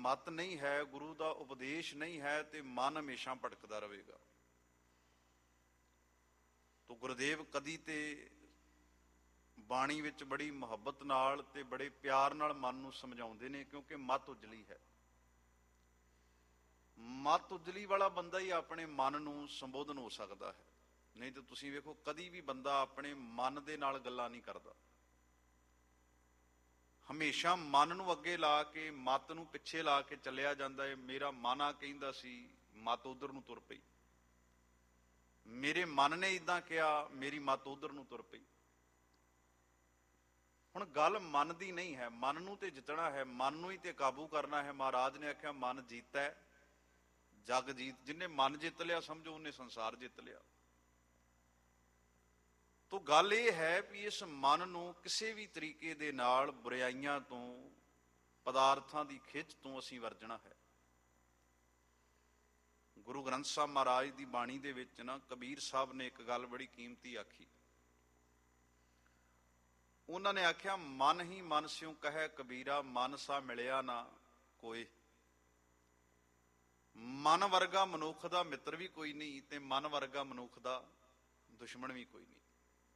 ਮਤ ਨਹੀਂ ਹੈ, ਗੁਰੂ ਦਾ ਉਪਦੇਸ਼ ਨਹੀਂ ਹੈ, ਤੇ ਮਨ ਹਮੇਸ਼ਾ ਭਟਕਦਾ ਰਹੇਗਾ। ਤੋ ਗੁਰਦੇਵ ਕਦੀ ਤੇ ਬਾਣੀ ਵਿੱਚ ਬੜੀ ਮੁਹੱਬਤ ਨਾਲ ਤੇ ਬੜੇ ਪਿਆਰ ਨਾਲ ਮਨ ਨੂੰ ਸਮਝਾਉਂਦੇ ਨੇ, ਕਿਉਂਕਿ ਮਤ ਉਜਲੀ ਹੈ। ਮਤ ਉਜਲੀ ਵਾਲਾ ਬੰਦਾ ਹੀ ਆਪਣੇ ਮਨ ਨੂੰ ਸੰਬੋਧਨ ਹੋ ਸਕਦਾ ਹੈ। ਨਹੀਂ ਤਾਂ ਤੁਸੀਂ ਵੇਖੋ, ਕਦੀ ਵੀ ਬੰਦਾ ਆਪਣੇ ਮਨ ਦੇ ਨਾਲ ਗੱਲਾਂ ਨਹੀਂ ਕਰਦਾ। ਹਮੇਸ਼ਾ ਮਨ ਨੂੰ ਅੱਗੇ ਲਾ ਕੇ ਮਤ ਨੂੰ ਪਿੱਛੇ ਲਾ ਕੇ ਚੱਲਿਆ ਜਾਂਦਾ ਹੈ। ਮੇਰਾ ਮਨ ਆ ਕਹਿੰਦਾ ਸੀ, ਮਤ ਉਧਰ ਨੂੰ ਤੁਰ ਪਈ। ਮੇਰੇ ਮਨ ਨੇ ਇਦਾਂ ਕਿਹਾ, ਮੇਰੀ ਮਤ ਉਧਰ ਨੂੰ ਤੁਰ ਪਈ। ਹੁਣ ਗੱਲ ਮਨ ਦੀ ਨਹੀਂ ਹੈ, ਮਨ ਨੂੰ ਤੇ ਜਿੱਤਣਾ ਹੈ, ਮਨ ਨੂੰ ਹੀ ਤੇ ਕਾਬੂ ਕਰਨਾ ਹੈ। ਮਹਾਰਾਜ ਨੇ ਆਖਿਆ, ਮਨ ਜੀਤਾ ਜਗ ਜੀਤ। ਜਿਹਨੇ ਮਨ ਜਿੱਤ ਲਿਆ, ਸਮਝੋ ਉਹਨੇ ਸੰਸਾਰ ਜਿੱਤ ਲਿਆ। ਤੋ ਗੱਲ ਇਹ ਹੈ ਵੀ ਇਸ ਮਨ ਨੂੰ ਕਿਸੇ ਵੀ ਤਰੀਕੇ ਦੇ ਨਾਲ ਬੁਰਾਈਆਂ ਤੋਂ, ਪਦਾਰਥਾਂ ਦੀ ਖਿੱਚ ਤੋਂ ਅਸੀਂ ਵਰਜਣਾ ਹੈ। ਗੁਰੂ ਗ੍ਰੰਥ ਸਾਹਿਬ ਮਹਾਰਾਜ ਦੀ ਬਾਣੀ ਦੇ ਵਿੱਚ ਨਾ ਕਬੀਰ ਸਾਹਿਬ ਨੇ ਇੱਕ ਗੱਲ ਬੜੀ ਕੀਮਤੀ ਆਖੀ। ਉਹਨਾਂ ਨੇ ਆਖਿਆ, ਮਨ ਹੀ ਮਨ ਸਿਉ ਕਹੈ ਕਬੀਰਾ, ਮਨ ਸਾ ਮਿਲਿਆ ਨਾ ਕੋਏ। ਮਨ ਵਰਗਾ ਮਨੁੱਖ ਦਾ ਮਿੱਤਰ ਵੀ ਕੋਈ ਨਹੀਂ, ਤੇ ਮਨ ਵਰਗਾ ਮਨੁੱਖ ਦਾ ਦੁਸ਼ਮਣ ਵੀ ਕੋਈ ਨਹੀਂ।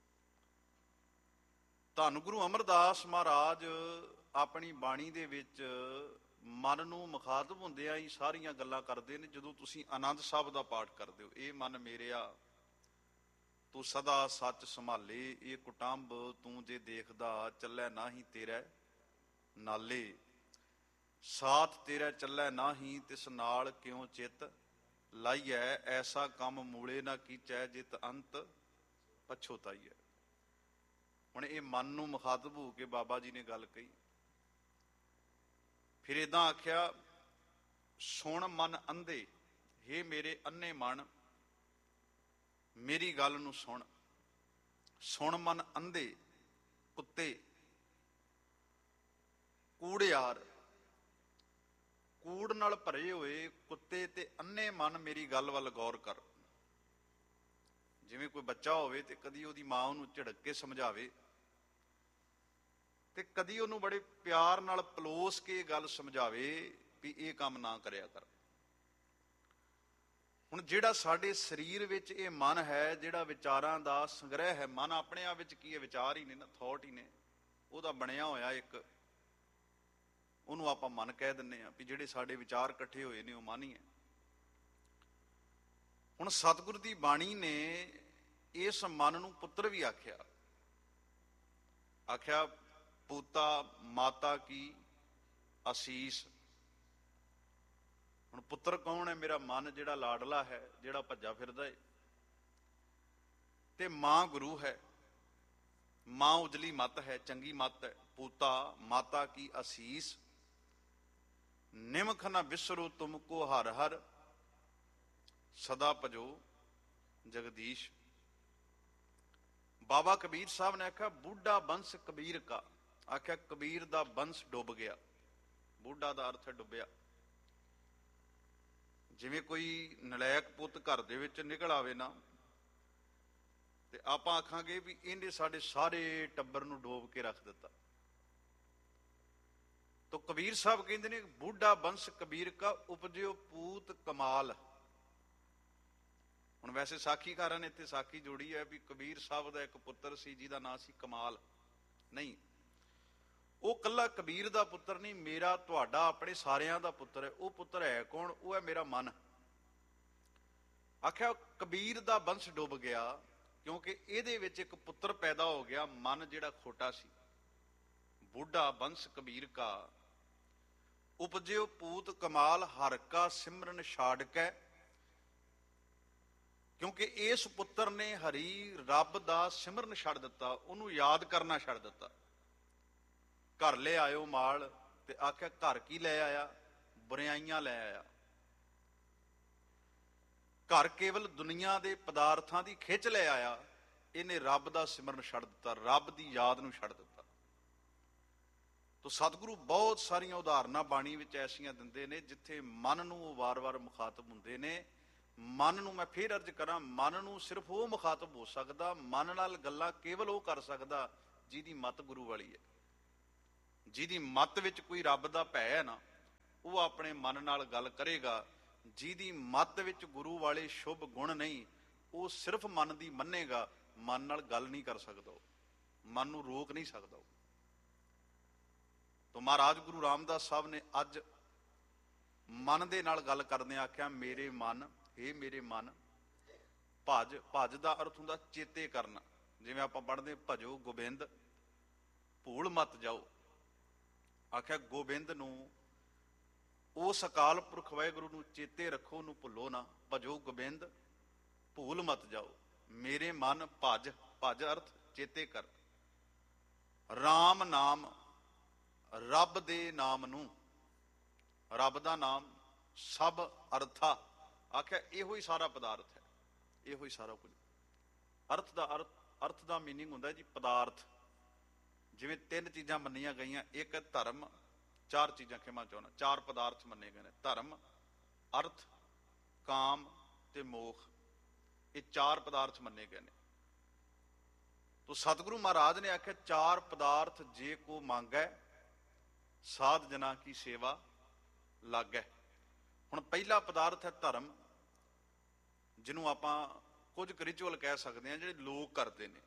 ਧੰਨ ਗੁਰੂ ਅਮਰਦਾਸ ਮਹਾਰਾਜ ਆਪਣੀ ਬਾਣੀ ਦੇ ਵਿੱਚ ਮਨ ਨੂੰ ਮੁਖਾਤਬ ਹੁੰਦਿਆਂ ਹੀ ਸਾਰੀਆਂ ਗੱਲਾਂ ਕਰਦੇ ਨੇ। ਜਦੋਂ ਤੁਸੀਂ ਆਨੰਦ ਸਾਹਿਬ ਦਾ ਪਾਠ ਕਰਦੇ ਹੋ, ਇਹ ਮਨ ਮੇਰਿਆ ਤੂੰ ਸਦਾ ਸੱਚ ਸੰਭਾਲੇ, ਇਹ ਕੁਟੰਬ ਤੂੰ ਜੇ ਦੇਖਦਾ ਚੱਲੈ ਨਾਹੀ ਤੇਰੇ ਨਾਲੇ, ਸਾਥ ਤੇਰਾ ਚੱਲੈ ਨਾਹੀ ਤਿਸ ਨਾਲ ਕਿਉਂ ਚਿੱਤ ਲਾਈਐ, ਐਸਾ ਕੰਮ ਮੂਲੇ ਨਾ ਕੀਚੈ ਜਿਤ ਅੰਤ ਪਛੋਤਾਈਐ। ਹੁਣ ਇਹ ਮਨ ਨੂੰ ਮੁਖਾਤਬ ਹੋ ਕੇ ਬਾਬਾ ਜੀ ਨੇ ਗੱਲ ਕਹੀ। ਫਿਰ ਏਦਾਂ ਆਖਿਆ, ਸੁਣ ਮਨ ਅੰਧੇ, ਹੇ ਮੇਰੇ ਅੰਨੇ ਮਨ, ਮੇਰੀ ਗੱਲ ਨੂੰ ਸੁਣ। ਸੁਣ ਮਨ ਅੰਧੇ ਕੁੱਤੇ, ਕੂੜਿਆਰ, ਕੂੜ ਨਾਲ ਭਰੇ ਹੋਏ ਕੁੱਤੇ ਤੇ ਅੰਨੇ ਮਨ, ਮੇਰੀ ਗੱਲ ਵੱਲ ਗੌਰ ਕਰ। ਜਿਵੇਂ ਕੋਈ ਬੱਚਾ ਹੋਵੇ ਤੇ ਕਦੀ ਉਹਦੀ ਮਾਂ ਉਹਨੂੰ ਝਿੜਕ ਕੇ ਸਮਝਾਵੇ, ਤੇ ਕਦੀ ਉਹਨੂੰ ਬੜੇ ਪਿਆਰ ਨਾਲ ਪਲੋਸ ਕੇ ਗੱਲ ਸਮਝਾਵੇ ਵੀ ਇਹ ਕੰਮ ਨਾ ਕਰਿਆ ਕਰ। ਹੁਣ ਜਿਹੜਾ ਸਾਡੇ ਸਰੀਰ ਵਿੱਚ ਇਹ ਮਨ ਹੈ, ਜਿਹੜਾ ਵਿਚਾਰਾਂ ਦਾ ਸੰਗ੍ਰਹਿ ਹੈ, ਮਨ ਆਪਣੇ ਆਪ ਵਿੱਚ ਕੀ ਹੈ? ਵਿਚਾਰ ਹੀ ਨੇ ਨਾ, ਥੋਟ ਹੀ ਨੇ। ਉਹਦਾ ਬਣਿਆ ਹੋਇਆ ਇੱਕ, ਉਹਨੂੰ ਆਪਾਂ ਮਨ ਕਹਿ ਦਿੰਦੇ ਹਾਂ ਵੀ ਜਿਹੜੇ ਸਾਡੇ ਵਿਚਾਰ ਇਕੱਠੇ ਹੋਏ ਨੇ ਉਹ ਮਨ ਹੀ ਹੈ। ਹੁਣ ਸਤਿਗੁਰ ਦੀ ਬਾਣੀ ਨੇ ਇਸ ਮਨ ਨੂੰ ਪੁੱਤਰ ਵੀ ਆਖਿਆ। ਆਖਿਆ, ਪੂਤਾ ਮਾਤਾ ਕੀ ਅਸੀਸ। ਹੁਣ ਪੁੱਤਰ ਕੌਣ ਹੈ? ਮੇਰਾ ਮਨ ਜਿਹੜਾ ਲਾਡਲਾ ਹੈ, ਜਿਹੜਾ ਭੱਜਾ ਫਿਰਦਾ ਹੈ। ਤੇ ਮਾਂ ਗੁਰੂ ਹੈ, ਮਾਂ ਉਜਲੀ ਮੱਤ ਹੈ, ਚੰਗੀ ਮੱਤ ਹੈ। ਪੂਤਾ ਮਾਤਾ ਕੀ ਅਸੀਸ, ਨਿਮਖ ਨਾ ਵਿਸਰੋ ਤੁਮ ਕੋ ਹਰ ਹਰ, ਸਦਾ ਭਜੋ ਜਗਦੀਸ਼। ਬਾਬਾ ਕਬੀਰ ਸਾਹਿਬ ਨੇ ਆਖਿਆ, ਬੁੱਢਾ ਬੰਸ ਕਬੀਰ ਕਾ। ਆਖਿਆ ਕਬੀਰ ਦਾ ਬੰਸ ਡੁੱਬ ਗਿਆ। ਬੁੱਢਾ ਦਾ ਅਰਥ ਹੈ ਡੁੱਬਿਆ। ਜਿਵੇਂ ਕੋਈ ਨਲਾਇਕ ਪੁੱਤ ਘਰ ਦੇ ਵਿੱਚ ਨਿਕਲ ਆਵੇ ਨਾ, ਤੇ ਆਪਾਂ ਆਖਾਂਗੇ ਵੀ ਇਹਨੇ ਸਾਡੇ ਸਾਰੇ ਟੱਬਰ ਨੂੰ ਡੋਬ ਕੇ ਰੱਖ ਦਿੱਤਾ। ਤੋ ਕਬੀਰ ਸਾਹਿਬ ਕਹਿੰਦੇ ਨੇ, ਬੁੱਢਾ ਬੰਸ ਕਬੀਰ ਕਾ ਉਪਜਿਓ ਪੂਤ ਕਮਾਲ। ਹੁਣ ਵੈਸੇ ਸਾਖੀਕਾਰਾਂ ਨੇ ਇੱਥੇ ਸਾਖੀ ਜੋੜੀ ਹੈ ਵੀ ਕਬੀਰ ਸਾਹਿਬ ਦਾ ਇੱਕ ਪੁੱਤਰ ਸੀ ਜਿਹਦਾ ਨਾਂ ਸੀ ਕਮਾਲ। ਨਹੀਂ, ਉਹ ਕੱਲਾ ਕਬੀਰ ਦਾ ਪੁੱਤਰ ਨਹੀਂ, ਮੇਰਾ ਤੁਹਾਡਾ ਆਪਣੇ ਸਾਰਿਆਂ ਦਾ ਪੁੱਤਰ ਹੈ। ਉਹ ਪੁੱਤਰ ਹੈ ਕੌਣ? ਉਹ ਹੈ ਮੇਰਾ ਮਨ। ਆਖਿਆ ਕਬੀਰ ਦਾ ਬੰਸ ਡੁੱਬ ਗਿਆ ਕਿਉਂਕਿ ਇਹਦੇ ਵਿੱਚ ਇੱਕ ਪੁੱਤਰ ਪੈਦਾ ਹੋ ਗਿਆ, ਮਨ ਜਿਹੜਾ ਖੋਟਾ ਸੀ। ਬੁੱਢਾ ਬੰਸ ਕਬੀਰ ਕਾ ਉਪਜਿਓ ਪੂਤ ਕਮਾਲ, ਹਰ ਕਾ ਸਿਮਰਨ ਛਾੜ ਕੇ। ਕਿਉਂਕਿ ਇਸ ਪੁੱਤਰ ਨੇ ਹਰੀ ਰੱਬ ਦਾ ਸਿਮਰਨ ਛੱਡ ਦਿੱਤਾ, ਉਹਨੂੰ ਯਾਦ ਕਰਨਾ ਛੱਡ ਦਿੱਤਾ। ਘਰ ਲੈ ਆਇਓ ਮਾਲ, ਤੇ ਆਖਿਆ ਘਰ ਕੀ ਲੈ ਆਇਆ? ਬੁਰਾਈਆਂ ਲੈ ਆਇਆ। ਘਰ ਕੇਵਲ ਦੁਨੀਆ ਦੇ ਪਦਾਰਥਾਂ ਦੀ ਖਿੱਚ ਲੈ ਆਇਆ। ਇਹਨੇ ਰੱਬ ਦਾ ਸਿਮਰਨ ਛੱਡ ਦਿੱਤਾ, ਰੱਬ ਦੀ ਯਾਦ ਨੂੰ ਛੱਡ ਦਿੱਤਾ। ਤੋ ਸਤਿਗੁਰੂ ਬਹੁਤ ਸਾਰੀਆਂ ਉਦਾਹਰਨਾਂ ਬਾਣੀ ਵਿੱਚ ਐਸੀਆਂ ਦਿੰਦੇ ਨੇ ਜਿੱਥੇ ਮਨ ਨੂੰ ਉਹ ਵਾਰ-ਵਾਰ ਮੁਖਾਤਬ ਹੁੰਦੇ ਨੇ। ਮਨ ਨੂੰ ਮੈਂ ਫੇਰ ਅਰਜ਼ ਕਰਾਂ, ਮਨ ਨੂੰ ਸਿਰਫ ਉਹ ਮੁਖਾਤਬ ਹੋ ਸਕਦਾ, ਮਨ ਨਾਲ ਗੱਲਾਂ ਕੇਵਲ ਉਹ ਕਰ ਸਕਦਾ ਜਿਹਦੀ ਮੱਤ ਗੁਰੂ ਵਾਲੀ ਹੈ, ਜਿਹਦੀ ਮੱਤ ਵਿੱਚ ਕੋਈ ਰੱਬ ਦਾ ਭੈ ਹੈ ਨਾ, ਉਹ ਆਪਣੇ ਮਨ ਨਾਲ ਗੱਲ ਕਰੇਗਾ। ਜਿਹਦੀ ਮੱਤ ਵਿੱਚ ਗੁਰੂ ਵਾਲੇ ਸ਼ੁਭ ਗੁਣ ਨਹੀਂ, ਉਹ ਸਿਰਫ ਮਨ ਦੀ ਮੰਨੇਗਾ, ਮਨ ਨਾਲ ਗੱਲ ਨਹੀਂ ਕਰ ਸਕਦਾ, ਉਹ ਮਨ ਨੂੰ ਰੋਕ ਨਹੀਂ ਸਕਦਾ। ਤਾਂ ਮਹਾਰਾਜ ਗੁਰੂ ਰਾਮਦਾਸ ਸਾਹਿਬ ਨੇ ਅੱਜ ਮਨ ਦੇ ਨਾਲ ਗੱਲ ਕਰਦਿਆਂ ਆਖਿਆ, ਮੇਰੇ ਮਨ, ਹੇ ਮੇਰੇ ਮਨ, ਭਜ। ਭਜ ਦਾ ਅਰਥ ਹੁੰਦਾ ਚੇਤੇ ਕਰਨਾ। ਜਿਵੇਂ ਆਪਾਂ ਪੜ੍ਹਦੇ ਭਜੋ ਗੋਬਿੰਦ ਭੂਲ ਮਤ ਜਾਓ। ਆਖਿਆ ਗੋਬਿੰਦ ਨੂੰ, ਉਸ ਅਕਾਲ ਪੁਰਖ ਵਾਹਿਗੁਰੂ ਨੂੰ ਚੇਤੇ ਰੱਖੋ, ਉਹਨੂੰ ਭੁੱਲੋ ਨਾ। ਭਜੋ ਗੋਬਿੰਦ ਭੂਲ ਮਤ ਜਾਓ। ਮੇਰੇ ਮਨ ਭਜ। ਭਜ ਅਰਥ ਚੇਤੇ ਕਰ। ਰਾਮ ਨਾਮ, ਰੱਬ ਦੇ ਨਾਮ ਨੂੰ, ਰੱਬ ਦਾ ਨਾਮ, ਸਭ ਅਰਥਾ। ਆਖਿਆ ਇਹੋ ਹੀ ਸਾਰਾ ਪਦਾਰਥ ਹੈ, ਇਹੋ ਹੀ ਸਾਰਾ ਕੁਝ। ਅਰਥ ਦਾ ਮੀਨਿੰਗ ਹੁੰਦਾ ਜੀ ਪਦਾਰਥ। ਜਿਵੇਂ 3 ਚੀਜ਼ਾਂ ਮੰਨੀਆਂ ਗਈਆਂ, ਇੱਕ ਧਰਮ, 4 ਚੀਜ਼ਾਂ, ਖਿਮਾ ਚਾਹੁੰਦਾ, 4 ਪਦਾਰਥ ਮੰਨੇ ਗਏ ਨੇ। ਧਰਮ, ਅਰਥ, ਕਾਮ ਤੇ ਮੋਖ। ਇਹ 4 ਪਦਾਰਥ ਮੰਨੇ ਗਏ ਨੇ। ਤੋ ਸਤਿਗੁਰੂ ਮਹਾਰਾਜ ਨੇ ਆਖਿਆ 4 ਪਦਾਰਥ ਜੇ ਕੋ ਮੰਗੈ, ਸਾਧ ਜਨਾ ਕੀ ਸੇਵਾ ਲਾਗੈ। ਹੁਣ ਪਹਿਲਾ ਪਦਾਰਥ ਹੈ ਧਰਮ, ਜਿਹਨੂੰ ਆਪਾਂ ਕੁਝ ਰਿਚੁਅਲ ਕਹਿ ਸਕਦੇ ਹਾਂ, ਜਿਹੜੇ ਲੋਕ ਕਰਦੇ ਨੇ।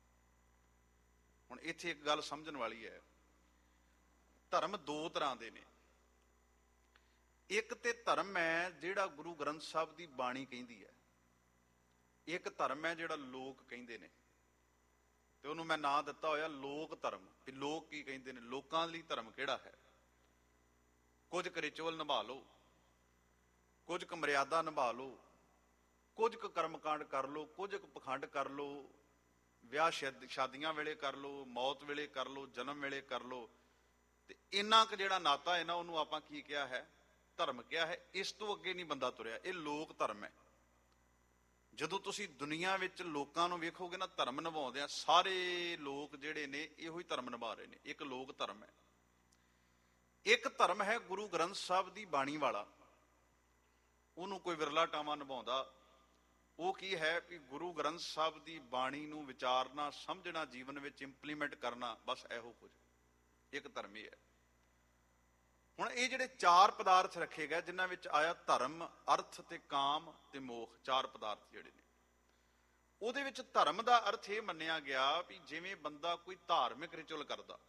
ਹੁਣ ਇੱਥੇ ਇੱਕ ਗੱਲ ਸਮਝਣ ਵਾਲੀ ਹੈ, ਧਰਮ 2 ਤਰ੍ਹਾਂ ਦੇ ਨੇ। ਇੱਕ ਤੇ ਧਰਮ ਹੈ ਜਿਹੜਾ ਗੁਰੂ ਗ੍ਰੰਥ ਸਾਹਿਬ ਦੀ ਬਾਣੀ ਕਹਿੰਦੀ ਹੈ, ਇੱਕ ਧਰਮ ਹੈ ਜਿਹੜਾ ਲੋਕ ਕਹਿੰਦੇ ਨੇ, ਤੇ ਉਹਨੂੰ ਮੈਂ ਨਾਂ ਦਿੱਤਾ ਹੋਇਆ ਲੋਕ ਧਰਮ। ਵੀ ਲੋਕ ਕੀ ਕਹਿੰਦੇ ਨੇ, ਲੋਕਾਂ ਲਈ ਧਰਮ ਕਿਹੜਾ ਹੈ। ਕੁਝ ਕੁ ਰਿਚੁਅਲ ਨਿਭਾ ਲਓ, ਕੁਝ ਕੁ ਮਰਿਆਦਾ ਨਿਭਾ ਲਓ, ਕੁਝ ਕੁ ਕਰਮਕਾਂਡ ਕਰ ਲਓ, ਕੁਝ ਕੁ ਪਖੰਡ ਕਰ ਲਓ, ਵਿਆਹ ਸ਼ਾਦੀਆਂ ਵੇਲੇ ਕਰ ਲਓ, ਮੌਤ ਵੇਲੇ ਕਰ ਲਓ, ਜਨਮ ਵੇਲੇ ਕਰ ਲਓ, ਤੇ ਇੰਨਾ ਕੁ ਜਿਹੜਾ ਨਾਤਾ ਹੈ ਨਾ, ਉਹਨੂੰ ਆਪਾਂ ਕੀ ਕਿਹਾ ਹੈ, ਧਰਮ ਕਿਹਾ ਹੈ। ਇਸ ਤੋਂ ਅੱਗੇ ਨਹੀਂ ਬੰਦਾ ਤੁਰਿਆ, ਇਹ ਲੋਕ ਧਰਮ ਹੈ। ਜਦੋਂ ਤੁਸੀਂ ਦੁਨੀਆ ਵਿੱਚ ਲੋਕਾਂ ਨੂੰ ਵੇਖੋਗੇ ਨਾ, ਧਰਮ ਨਿਭਾਉਂਦੇ ਆ ਸਾਰੇ ਲੋਕ ਜਿਹੜੇ ਨੇ ਇਹੋ ਹੀ ਧਰਮ ਨਿਭਾ ਰਹੇ ਨੇ। ਇੱਕ ਲੋਕ ਧਰਮ ਹੈ। ਇੱਕ ਧਰਮ ਹੈ ਗੁਰੂ ਗ੍ਰੰਥ ਸਾਹਿਬ ਦੀ ਬਾਣੀ ਵਾਲਾ, ਉਹਨੂੰ ਕੋਈ ਵਿਰਲਾ ਟਾਵਾਂ ਨਿਭਾਉਂਦਾ। ਉਹ ਕੀ ਹੈ ਕਿ ਗੁਰੂ ਗ੍ਰੰਥ ਸਾਹਿਬ ਦੀ ਬਾਣੀ ਨੂੰ ਵਿਚਾਰਨਾ, ਸਮਝਣਾ, ਜੀਵਨ ਵਿੱਚ ਇੰਪਲੀਮੈਂਟ ਕਰਨਾ, ਬਸ ਇਹੋ ਕੁਝ ਇੱਕ ਧਰਮ ਹੀ ਹੈ। ਹੁਣ ਇਹ ਜਿਹੜੇ 4 ਪਦਾਰਥ ਰੱਖੇ ਗਏ, ਜਿਨ੍ਹਾਂ ਵਿੱਚ ਆਇਆ ਧਰਮ, ਅਰਥ ਤੇ ਕਾਮ ਤੇ ਮੋਖ, 4 ਪਦਾਰਥ ਜਿਹੜੇ ਨੇ, ਉਹਦੇ ਵਿੱਚ ਧਰਮ ਦਾ ਅਰਥ ਇਹ ਮੰਨਿਆ ਗਿਆ ਵੀ ਜਿਵੇਂ ਬੰਦਾ ਕੋਈ ਧਾਰਮਿਕ ਰਿਚੁਅਲ ਕਰਦਾ।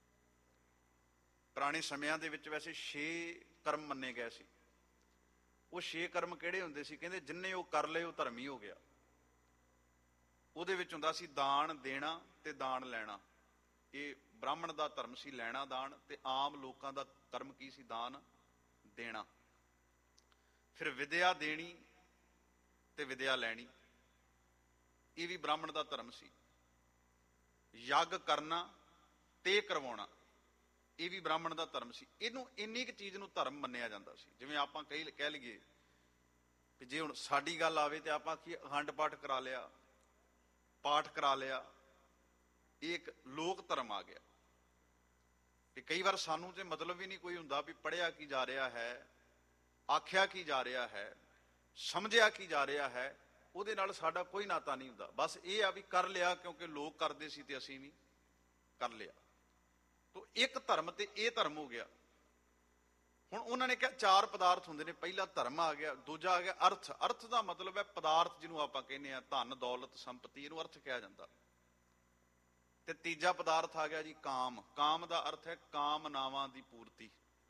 ਪੁਰਾਣੇ ਸਮਿਆਂ ਦੇ ਵਿੱਚ ਵੈਸੇ 6 ਕਰਮ ਮੰਨੇ ਗਏ ਸੀ। ਉਹ 6 ਕਰਮ ਕਿਹੜੇ ਹੁੰਦੇ ਸੀ? ਕਹਿੰਦੇ ਜਿੰਨੇ ਉਹ ਕਰ ਲਏ ਉਹ ਧਰਮੀ ਹੋ ਗਿਆ। ਉਹਦੇ ਵਿੱਚ ਹੁੰਦਾ ਸੀ ਦਾਨ ਦੇਣਾ ਤੇ ਦਾਨ ਲੈਣਾ। ਇਹ ਬ੍ਰਾਹਮਣ ਦਾ ਧਰਮ ਸੀ, ਲੈਣਾ ਦਾਨ, ਤੇ ਆਮ ਲੋਕਾਂ ਦਾ ਕਰਮ ਕੀ ਸੀ? ਦਾਨ ਦੇਣਾ। ਫਿਰ ਵਿਦਿਆ ਦੇਣੀ ਤੇ ਵਿਦਿਆ ਲੈਣੀ, ਇਹ ਵੀ ਬ੍ਰਾਹਮਣ ਦਾ ਧਰਮ ਸੀ। ਯੱਗ ਕਰਨਾ ਤੇ ਕਰਵਾਉਣਾ, ਇਹ ਵੀ ਬ੍ਰਾਹਮਣ ਦਾ ਧਰਮ ਸੀ। ਇਹਨੂੰ ਇੰਨੀ ਕੁ ਚੀਜ਼ ਨੂੰ ਧਰਮ ਮੰਨਿਆ ਜਾਂਦਾ ਸੀ। ਜਿਵੇਂ ਆਪਾਂ ਕਹਿ ਲਈਏ ਕਿ ਜੇ ਹੁਣ ਸਾਡੀ ਗੱਲ ਆਵੇ ਤੇ ਆਪਾਂ ਕੀ ਅਖੰਡ ਪਾਠ ਕਰਾ ਲਿਆ, ਪਾਠ ਕਰਾ ਲਿਆ, ਇਹ ਇੱਕ ਲੋਕ ਧਰਮ ਆ ਗਿਆ। ਤੇ ਕਈ ਵਾਰ ਸਾਨੂੰ ਤੇ ਮਤਲਬ ਵੀ ਨਹੀਂ ਕੋਈ ਹੁੰਦਾ ਵੀ ਪੜ੍ਹਿਆ ਕੀ ਜਾ ਰਿਹਾ ਹੈ, ਆਖਿਆ ਕੀ ਜਾ ਰਿਹਾ ਹੈ, ਸਮਝਿਆ ਕੀ ਜਾ ਰਿਹਾ ਹੈ, ਉਹਦੇ ਨਾਲ ਸਾਡਾ ਕੋਈ ਨਾਤਾ ਨਹੀਂ ਹੁੰਦਾ। ਬਸ ਇਹ ਆ ਵੀ ਕਰ ਲਿਆ ਕਿਉਂਕਿ ਲੋਕ ਕਰਦੇ ਸੀ ਤੇ ਅਸੀਂ ਵੀ ਕਰ ਲਿਆ। ਤੋ ਇੱਕ ਧਰਮ ਤੇ ਇਹ ਧਰਮ ਹੋ ਗਿਆ। ਹੁਣ ਉਹਨਾਂ ਨੇ ਕਿਹਾ 4 ਪਦਾਰਥ ਹੁੰਦੇ ਨੇ। ਪਹਿਲਾ ਧਰਮ ਆ ਗਿਆ, ਦੂਜਾ ਆ ਗਿਆ ਅਰਥ। ਅਰਥ ਦਾ ਮਤਲਬ ਹੈ ਪਦਾਰਥ, ਜਿਹਨੂੰ ਆਪਾਂ ਕਹਿੰਦੇ ਆ ਧਨ, ਦੌਲਤ, ਸੰਪਤੀ, ਇਹਨੂੰ ਅਰਥ ਕਿਹਾ ਜਾਂਦਾ। ਤੇ ਤੀਜਾ ਪਦਾਰਥ ਆ ਗਿਆ ਜੀ ਕਾਮ। ਕਾਮ ਦਾ ਅਰਥ ਹੈ ਕਾਮਨਾਵਾਂ ਦੀ ਪੂਰਤੀ।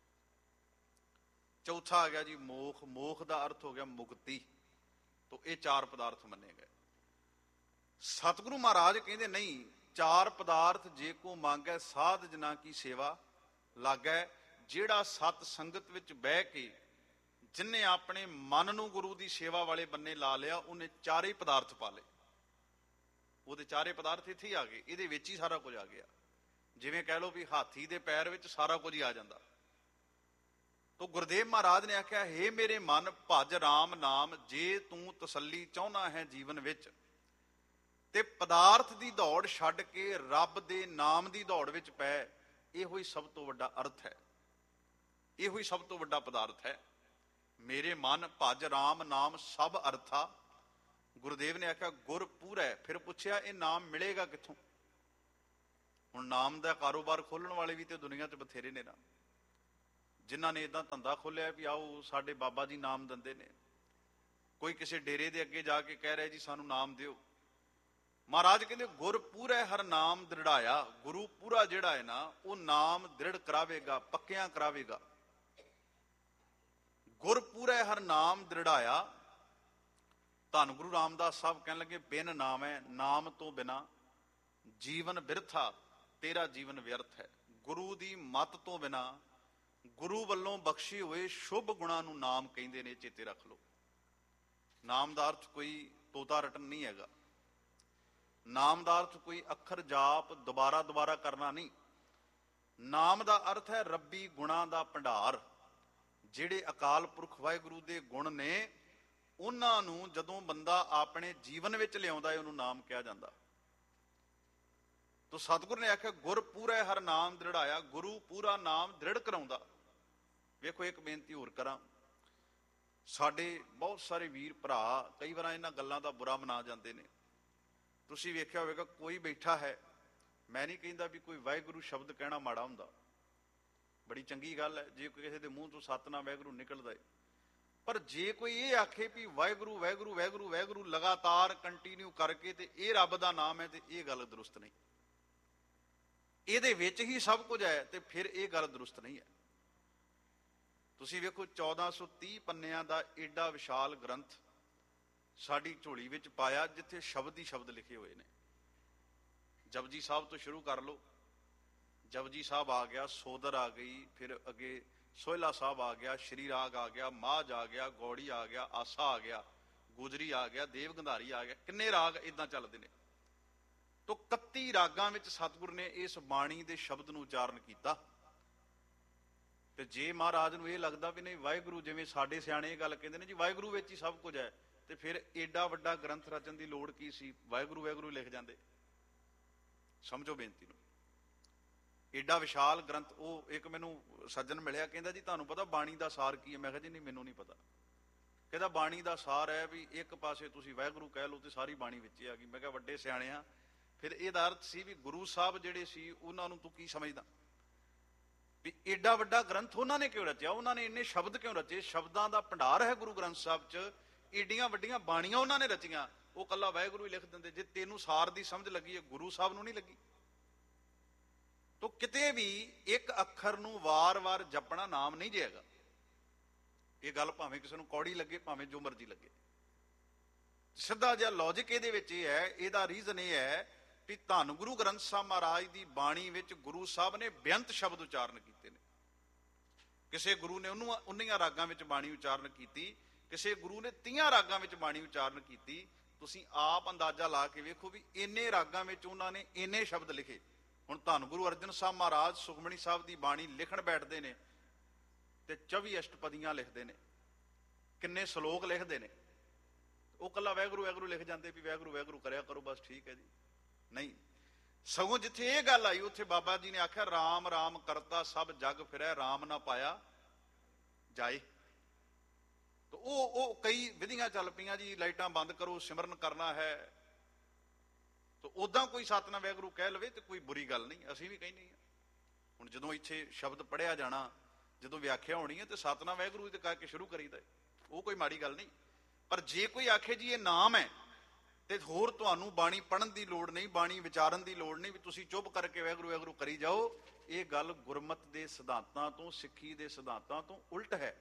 ਚੌਥਾ ਆ ਗਿਆ ਜੀ ਮੋਖ। ਮੋਖ ਦਾ ਅਰਥ ਹੋ ਗਿਆ ਮੁਕਤੀ। ਤੋ ਇਹ 4 ਪਦਾਰਥ ਮੰਨੇ ਗਏ। ਸਤਿਗੁਰੂ ਮਹਾਰਾਜ ਕਹਿੰਦੇ ਨਹੀਂ, 4 ਪਦਾਰਥ ਜੇ ਕੋ ਮੰਗੈ, ਸਾਧ ਜਨਾ ਕੀ ਸੇਵਾ ਲਾਗੈ। ਜਿਹੜਾ ਸਤ ਸੰਗਤ ਵਿੱਚ ਬਹਿ ਕੇ ਜਿਨਨੇ ਆਪਣੇ ਮਨ ਨੂੰ ਗੁਰੂ ਦੀ ਸੇਵਾ ਵਾਲੇ ਬੰਨੇ ਲਾ ਲਿਆ, ਉਹਨੇ 4 ਹੀ ਪਦਾਰਥ ਪਾ ਲਏ। ਉਹਦੇ 4 ਪਦਾਰਥ ਇੱਥੇ ਹੀ ਆ ਗਏ, ਇਹਦੇ ਵਿੱਚ ਹੀ ਸਾਰਾ ਕੁਝ ਆ ਗਿਆ। ਜਿਵੇਂ ਕਹਿ ਲਓ ਵੀ ਹਾਥੀ ਦੇ ਪੈਰ ਵਿੱਚ ਸਾਰਾ ਕੁਝ ਹੀ ਆ ਜਾਂਦਾ। ਤੋ ਗੁਰਦੇਵ ਮਹਾਰਾਜ ਨੇ ਆਖਿਆ, ਹੇ ਮੇਰੇ ਮਨ ਭਜ ਰਾਮ ਨਾਮ, ਜੇ ਤੂੰ ਤਸੱਲੀ ਚਾਹੁੰਦਾ ਹੈ ਜੀਵਨ ਵਿੱਚ, ਤੇ ਪਦਾਰਥ ਦੀ ਦੌੜ ਛੱਡ ਕੇ ਰੱਬ ਦੇ ਨਾਮ ਦੀ ਦੌੜ ਵਿੱਚ ਪੈ। ਇਹੋ ਹੀ ਸਭ ਤੋਂ ਵੱਡਾ ਅਰਥ ਹੈ, ਇਹੋ ਹੀ ਸਭ ਤੋਂ ਵੱਡਾ ਪਦਾਰਥ ਹੈ। ਮੇਰੇ ਮਨ ਭਜ ਰਾਮ ਨਾਮ ਸਭ ਅਰਥਾ। ਗੁਰਦੇਵ ਨੇ ਆਖਿਆ ਗੁਰ ਪੂਰੈ। ਫਿਰ ਪੁੱਛਿਆ ਇਹ ਨਾਮ ਮਿਲੇਗਾ ਕਿੱਥੋਂ? ਹੁਣ ਨਾਮ ਦਾ ਕਾਰੋਬਾਰ ਖੋਲਣ ਵਾਲੇ ਵੀ ਤੇ ਦੁਨੀਆ 'ਚ ਬਥੇਰੇ ਨੇ ਨਾ। ਜਿਨ੍ਹਾਂ ਨੇ ਇਦਾਂ ਧੰਦਾ ਖੋਲਿਆ ਵੀ ਆਓ ਸਾਡੇ ਬਾਬਾ ਜੀ ਨਾਮ ਦਿੰਦੇ ਨੇ। ਕੋਈ ਕਿਸੇ ਡੇਰੇ ਦੇ ਅੱਗੇ ਜਾ ਕੇ ਕਹਿ ਰਿਹਾ ਜੀ ਸਾਨੂੰ ਨਾਮ ਦਿਓ। ਮਹਾਰਾਜ ਕਹਿੰਦੇ ਗੁਰ ਪੂਰਾ ਹਰ ਨਾਮ ਦ੍ਰਿੜਾਇਆ। ਗੁਰੂ ਪੂਰਾ ਜਿਹੜਾ ਹੈ ਨਾ ਉਹ ਨਾਮ ਦ੍ਰਿੜ ਕਰਾਵੇਗਾ, ਪੱਕਿਆਂ ਕਰਾਵੇਗਾ। ਗੁਰ ਪੂਰਾ ਹਰ ਨਾਮ ਦ੍ਰਿੜਾਇਆ। ਧੰਨ ਗੁਰੂ ਰਾਮਦਾਸ ਸਾਹਿਬ ਕਹਿਣ ਲੱਗੇ ਬਿਨ ਨਾਮ ਹੈ, ਨਾਮ ਤੋਂ ਬਿਨਾ ਜੀਵਨ ਬਿਰਥਾ, ਤੇਰਾ ਜੀਵਨ ਵਿਅਰਥ ਹੈ। ਗੁਰੂ ਦੀ ਮੱਤ ਤੋਂ ਬਿਨਾ, ਗੁਰੂ ਵੱਲੋਂ ਬਖਸ਼ੇ ਹੋਏ ਸ਼ੁਭ ਗੁਣਾਂ ਨੂੰ ਨਾਮ ਕਹਿੰਦੇ ਨੇ, ਚੇਤੇ ਰੱਖ ਲਓ। ਨਾਮ ਦਾ ਅਰਥ ਕੋਈ ਤੋਤਾ ਰਟਨ ਨਹੀਂ ਹੈਗਾ। ਨਾਮ ਦਾ ਅਰਥ ਕੋਈ ਅੱਖਰ ਜਾਪ ਦੁਬਾਰਾ ਦੁਬਾਰਾ ਕਰਨਾ ਨਹੀਂ। ਨਾਮ ਦਾ ਅਰਥ ਹੈ ਰੱਬੀ ਗੁਣਾਂ ਦਾ ਭੰਡਾਰ। ਜਿਹੜੇ ਅਕਾਲ ਪੁਰਖ ਵਾਹਿਗੁਰੂ ਦੇ ਗੁਣ ਨੇ, ਉਹਨਾਂ ਨੂੰ ਜਦੋਂ ਬੰਦਾ ਆਪਣੇ ਜੀਵਨ ਵਿੱਚ ਲਿਆਉਂਦਾ ਹੈ ਉਹਨੂੰ ਨਾਮ ਕਿਹਾ ਜਾਂਦਾ। ਤੋ ਸਤਿਗੁਰ ਨੇ ਆਖਿਆ ਗੁਰ ਪੂਰਾ ਹਰ ਨਾਮ ਦ੍ਰਿੜਾਇਆ। ਗੁਰੂ ਪੂਰਾ ਨਾਮ ਦ੍ਰਿੜ ਕਰਾਉਂਦਾ। ਵੇਖੋ ਇੱਕ ਬੇਨਤੀ ਹੋਰ ਕਰਾਂ, ਸਾਡੇ ਬਹੁਤ ਸਾਰੇ ਵੀਰ ਭਰਾ ਕਈ ਵਾਰ ਇਹਨਾਂ ਗੱਲਾਂ ਦਾ ਬੁਰਾ ਮਨਾ ਜਾਂਦੇ ਨੇ। ਤੁਸੀਂ ਵੇਖਿਆ ਹੋਵੇਗਾ ਕੋਈ ਬੈਠਾ ਹੈ, ਮੈਂ ਨਹੀਂ ਕਹਿੰਦਾ ਵੀ ਕੋਈ ਵਾਹਿਗੁਰੂ ਸ਼ਬਦ ਕਹਿਣਾ ਮਾੜਾ ਹੁੰਦਾ, ਬੜੀ ਚੰਗੀ ਗੱਲ ਹੈ ਜੇ ਕਿਸੇ ਦੇ ਮੂੰਹ ਤੋਂ ਸਤਿਨਾਮ ਵਾਹਿਗੁਰੂ ਨਿਕਲਦਾ ਹੈ। ਪਰ ਜੇ ਕੋਈ ਇਹ ਆਖੇ ਵੀ ਵਾਹਿਗੁਰੂ ਵਾਹਿਗੁਰੂ ਵਾਹਿਗੁਰੂ ਵਾਹਿਗੁਰੂ ਲਗਾਤਾਰ ਕੰਟੀਨਿਊ ਕਰਕੇ ਤੇ ਇਹ ਰੱਬ ਦਾ ਨਾਮ ਹੈ, ਤੇ ਇਹ ਗੱਲ ਦਰੁਸਤ ਨਹੀਂ। ਇਹਦੇ ਵਿੱਚ ਹੀ ਸਭ ਕੁਝ ਹੈ ਤੇ ਫਿਰ ਇਹ ਗੱਲ ਦਰੁਸਤ ਨਹੀਂ ਹੈ। ਤੁਸੀਂ ਵੇਖੋ 1430 ਪੰਨਿਆਂ ਦਾ ਏਡਾ ਵਿਸ਼ਾਲ ਗ੍ਰੰਥ ਸਾਡੀ ਝੋਲੀ ਵਿੱਚ ਪਾਇਆ, ਜਿੱਥੇ ਸ਼ਬਦ ਹੀ ਸ਼ਬਦ ਲਿਖੇ ਹੋਏ ਨੇ। ਜਪਜੀ ਸਾਹਿਬ ਤੋਂ ਸ਼ੁਰੂ ਕਰ ਲਓ। ਜਪਜੀ ਸਾਹਿਬ ਆ ਗਿਆ, ਸੋਦਰ ਆ ਗਈ, ਫਿਰ ਅੱਗੇ ਸੋਹਿਲਾ ਸਾਹਿਬ ਆ ਗਿਆ, ਸ਼੍ਰੀ ਰਾਗ ਆ ਗਿਆ, ਮਾਝ ਆ ਗਿਆ, ਗੌੜੀ ਆ ਗਿਆ, ਆਸਾ ਆ ਗਿਆ, ਗੁਜਰੀ ਆ ਗਿਆ, ਦੇਵ ਗੰਧਾਰੀ ਆ ਗਿਆ। ਕਿੰਨੇ ਰਾਗ ਇਦਾਂ ਚੱਲਦੇ ਨੇ। ਤੋ 31 ਰਾਗਾਂ ਵਿੱਚ ਸਤਿਗੁਰ ਨੇ ਇਸ ਬਾਣੀ ਦੇ ਸ਼ਬਦ ਨੂੰ ਉਚਾਰਨ ਕੀਤਾ। ਤੇ ਜੇ ਮਹਾਰਾਜ ਨੂੰ ਇਹ ਲੱਗਦਾ ਵੀ ਨਹੀਂ ਵਾਹਿਗੁਰੂ, ਜਿਵੇਂ ਸਾਡੇ ਸਿਆਣੇ ਇਹ ਗੱਲ ਕਹਿੰਦੇ ਨੇ ਜੀ ਵਾਹਿਗੁਰੂ ਵਿੱਚ ਹੀ ਸਭ ਕੁਝ ਹੈ, ਤੇ ਫਿਰ ਏਡਾ ਵੱਡਾ ਗ੍ਰੰਥ ਰਚਣ ਦੀ ਲੋੜ ਕੀ ਸੀ? ਵਾਹਿਗੁਰੂ ਵਾਹਿਗੁਰੂ ਲਿਖ ਜਾਂਦੇ। ਸਮਝੋ ਬੇਨਤੀ ਨੂੰ। ਏਡਾ ਵਿਸ਼ਾਲ ਗ੍ਰੰਥ। ਉਹ ਇੱਕ ਮੈਨੂੰ ਸੱਜਣ ਮਿਲਿਆ, ਕਹਿੰਦਾ ਜੀ ਤੁਹਾਨੂੰ ਪਤਾ ਬਾਣੀ ਦਾ ਸਾਰ ਕੀ ਹੈ? ਮੈਂ ਕਿਹਾ ਜੀ ਨਹੀਂ, ਮੈਨੂੰ ਨਹੀਂ ਪਤਾ। ਕਹਿੰਦਾ ਬਾਣੀ ਦਾ ਸਾਰ ਹੈ ਵੀ ਇੱਕ ਪਾਸੇ ਤੁਸੀਂ ਵਾਹਿਗੁਰੂ ਕਹਿ ਲਓ ਤੇ ਸਾਰੀ ਬਾਣੀ ਵਿੱਚ ਹੀ ਆ ਗਈ। ਮੈਂ ਕਿਹਾ ਵੱਡੇ ਸਿਆਣਿਆ, ਫਿਰ ਇਹਦਾ ਅਰਥ ਸੀ ਵੀ ਗੁਰੂ ਸਾਹਿਬ ਜਿਹੜੇ ਸੀ ਉਹਨਾਂ ਨੂੰ ਤੂੰ ਕੀ ਸਮਝਦਾ? ਵੀ ਏਡਾ ਵੱਡਾ ਗ੍ਰੰਥ ਉਹਨਾਂ ਨੇ ਕਿਉਂ ਰਚਿਆ? ਉਹਨਾਂ ਨੇ ਇੰਨੇ ਸ਼ਬਦ ਕਿਉਂ ਰਚੇ? ਸ਼ਬਦਾਂ ਦਾ ਭੰਡਾਰ ਹੈ ਗੁਰੂ ਗ੍ਰੰਥ ਸਾਹਿਬ 'ਚ। ਏਡੀਆਂ ਵੱਡੀਆਂ ਬਾਣੀਆਂ ਉਹਨਾਂ ਨੇ ਰਚੀਆਂ, ਉਹ ਕੱਲਾ ਵਾਹਿਗੁਰੂ ਹੀ ਲਿਖ ਦਿੰਦੇ। ਜੇ ਤੈਨੂੰ ਸਾਰ ਦੀ ਸਮਝ ਲੱਗੀ ਹੈ, ਗੁਰੂ ਸਾਹਿਬ ਨੂੰ ਨਹੀਂ ਲੱਗੀ। ਤੋ ਕਿਤੇ ਵੀ ਇੱਕ ਅੱਖਰ ਨੂੰ ਵਾਰ-ਵਾਰ ਜਪਣਾ ਨਾਮ ਨਹੀਂ ਜਾਏਗਾ। ਇਹ ਗੱਲ ਭਾਵੇਂ ਕਿਸੇ ਨੂੰ ਕੌੜੀ ਲੱਗੇ, ਭਾਵੇਂ ਜੋ ਮਰਜ਼ੀ ਲੱਗੇ। ਸਿੱਧਾ ਜਿਹਾ ਲੌਜਿਕ ਇਹਦੇ ਵਿੱਚ ਇਹ ਹੈ, ਇਹਦਾ ਰੀਜ਼ਨ ਇਹ ਹੈ ਵੀ ਧੰਨ ਗੁਰੂ ਗ੍ਰੰਥ ਸਾਹਿਬ ਮਹਾਰਾਜ ਦੀ ਬਾਣੀ ਵਿੱਚ ਗੁਰੂ ਸਾਹਿਬ ਨੇ ਬੇਅੰਤ ਸ਼ਬਦ ਉਚਾਰਨ ਕੀਤੇ ਨੇ। ਕਿਸੇ ਗੁਰੂ ਨੇ 19 ਰਾਗਾਂ ਵਿੱਚ ਬਾਣੀ ਉਚਾਰਨ ਕੀਤੀ, ਕਿਸੇ ਗੁਰੂ ਨੇ 30 ਰਾਗਾਂ ਵਿੱਚ ਬਾਣੀ ਉਚਾਰਨ ਕੀਤੀ। ਤੁਸੀਂ ਆਪ ਅੰਦਾਜ਼ਾ ਲਾ ਕੇ ਵੇਖੋ ਵੀ ਇੰਨੇ ਰਾਗਾਂ ਵਿੱਚ ਉਹਨਾਂ ਨੇ ਇੰਨੇ ਸ਼ਬਦ ਲਿਖੇ। ਹੁਣ ਧੰਨ ਗੁਰੂ ਅਰਜਨ ਸਾਹਿਬ ਮਹਾਰਾਜ ਸੁਖਮਣੀ ਸਾਹਿਬ ਦੀ ਬਾਣੀ ਲਿਖਣ ਬੈਠਦੇ ਨੇ ਤੇ 24 ਅਸ਼ਟਪਦੀਆਂ ਲਿਖਦੇ ਨੇ, ਕਿੰਨੇ ਸ਼ਲੋਕ ਲਿਖਦੇ ਨੇ। ਉਹ ਕੱਲਾ ਵਾਹਿਗੁਰੂ ਵਾਹਿਗੁਰੂ ਲਿਖ ਜਾਂਦੇ ਵੀ ਵਾਹਿਗੁਰੂ ਵਾਹਿਗੁਰੂ ਕਰਿਆ ਕਰੋ ਬਸ, ਠੀਕ ਹੈ ਜੀ। ਨਹੀਂ, ਸਗੋਂ ਜਿੱਥੇ ਇਹ ਗੱਲ ਆਈ ਉੱਥੇ ਬਾਬਾ ਜੀ ਨੇ ਆਖਿਆ ਰਾਮ ਰਾਮ ਕਰਤਾ ਸਭ ਜਗ ਫਿਰੈ, ਰਾਮ ਨਾ ਪਾਇਆ ਜਾਏ। ਤੇ ਉਹ ਕਈ ਵਿਧੀਆਂ ਚੱਲ ਪਈਆਂ ਜੀ, ਲਾਈਟਾਂ ਬੰਦ ਕਰੋ, ਸਿਮਰਨ ਕਰਨਾ ਹੈ। ਤੇ ਉਦਾਂ ਕੋਈ ਸਤਿਨਾਮ ਵਾਹਿਗੁਰੂ ਕਹਿ ਲਵੇ ਤੇ ਕੋਈ ਬੁਰੀ ਗੱਲ ਨਹੀਂ, ਅਸੀਂ ਵੀ ਕਹਿੰਦੇ ਹਾਂ। ਹੁਣ ਜਦੋਂ ਇੱਥੇ ਸ਼ਬਦ ਪੜਿਆ ਜਾਣਾ, ਜਦੋਂ ਵਿਆਖਿਆ ਹੋਣੀ ਹੈ ਤੇ ਸਤਿਨਾਮ ਵਾਹਿਗੁਰੂ ਤੇ ਕਰਕੇ ਸ਼ੁਰੂ ਕਰੀਦਾ, ਉਹ ਕੋਈ ਮਾੜੀ ਗੱਲ ਨਹੀਂ। ਪਰ ਜੇ ਕੋਈ ਆਖੇ ਜੀ ਇਹ ਨਾਮ ਹੈ ਤੇ ਹੋਰ ਤੁਹਾਨੂੰ ਬਾਣੀ ਪੜ੍ਹਨ ਦੀ ਲੋੜ ਨਹੀਂ, ਬਾਣੀ ਵਿਚਾਰਨ ਦੀ ਲੋੜ ਨਹੀਂ, ਵੀ ਤੁਸੀਂ ਚੁੱਪ ਕਰਕੇ ਵਾਹਿਗੁਰੂ ਵਾਹਿਗੁਰੂ ਕਰੀ ਜਾਓ, ਇਹ ਗੱਲ ਗੁਰਮਤ ਦੇ ਸਿਧਾਂਤਾਂ ਤੋਂ, ਸਿੱਖੀ ਦੇ ਸਿਧਾਂਤਾਂ ਤੋਂ ਉਲਟ ਹੈ।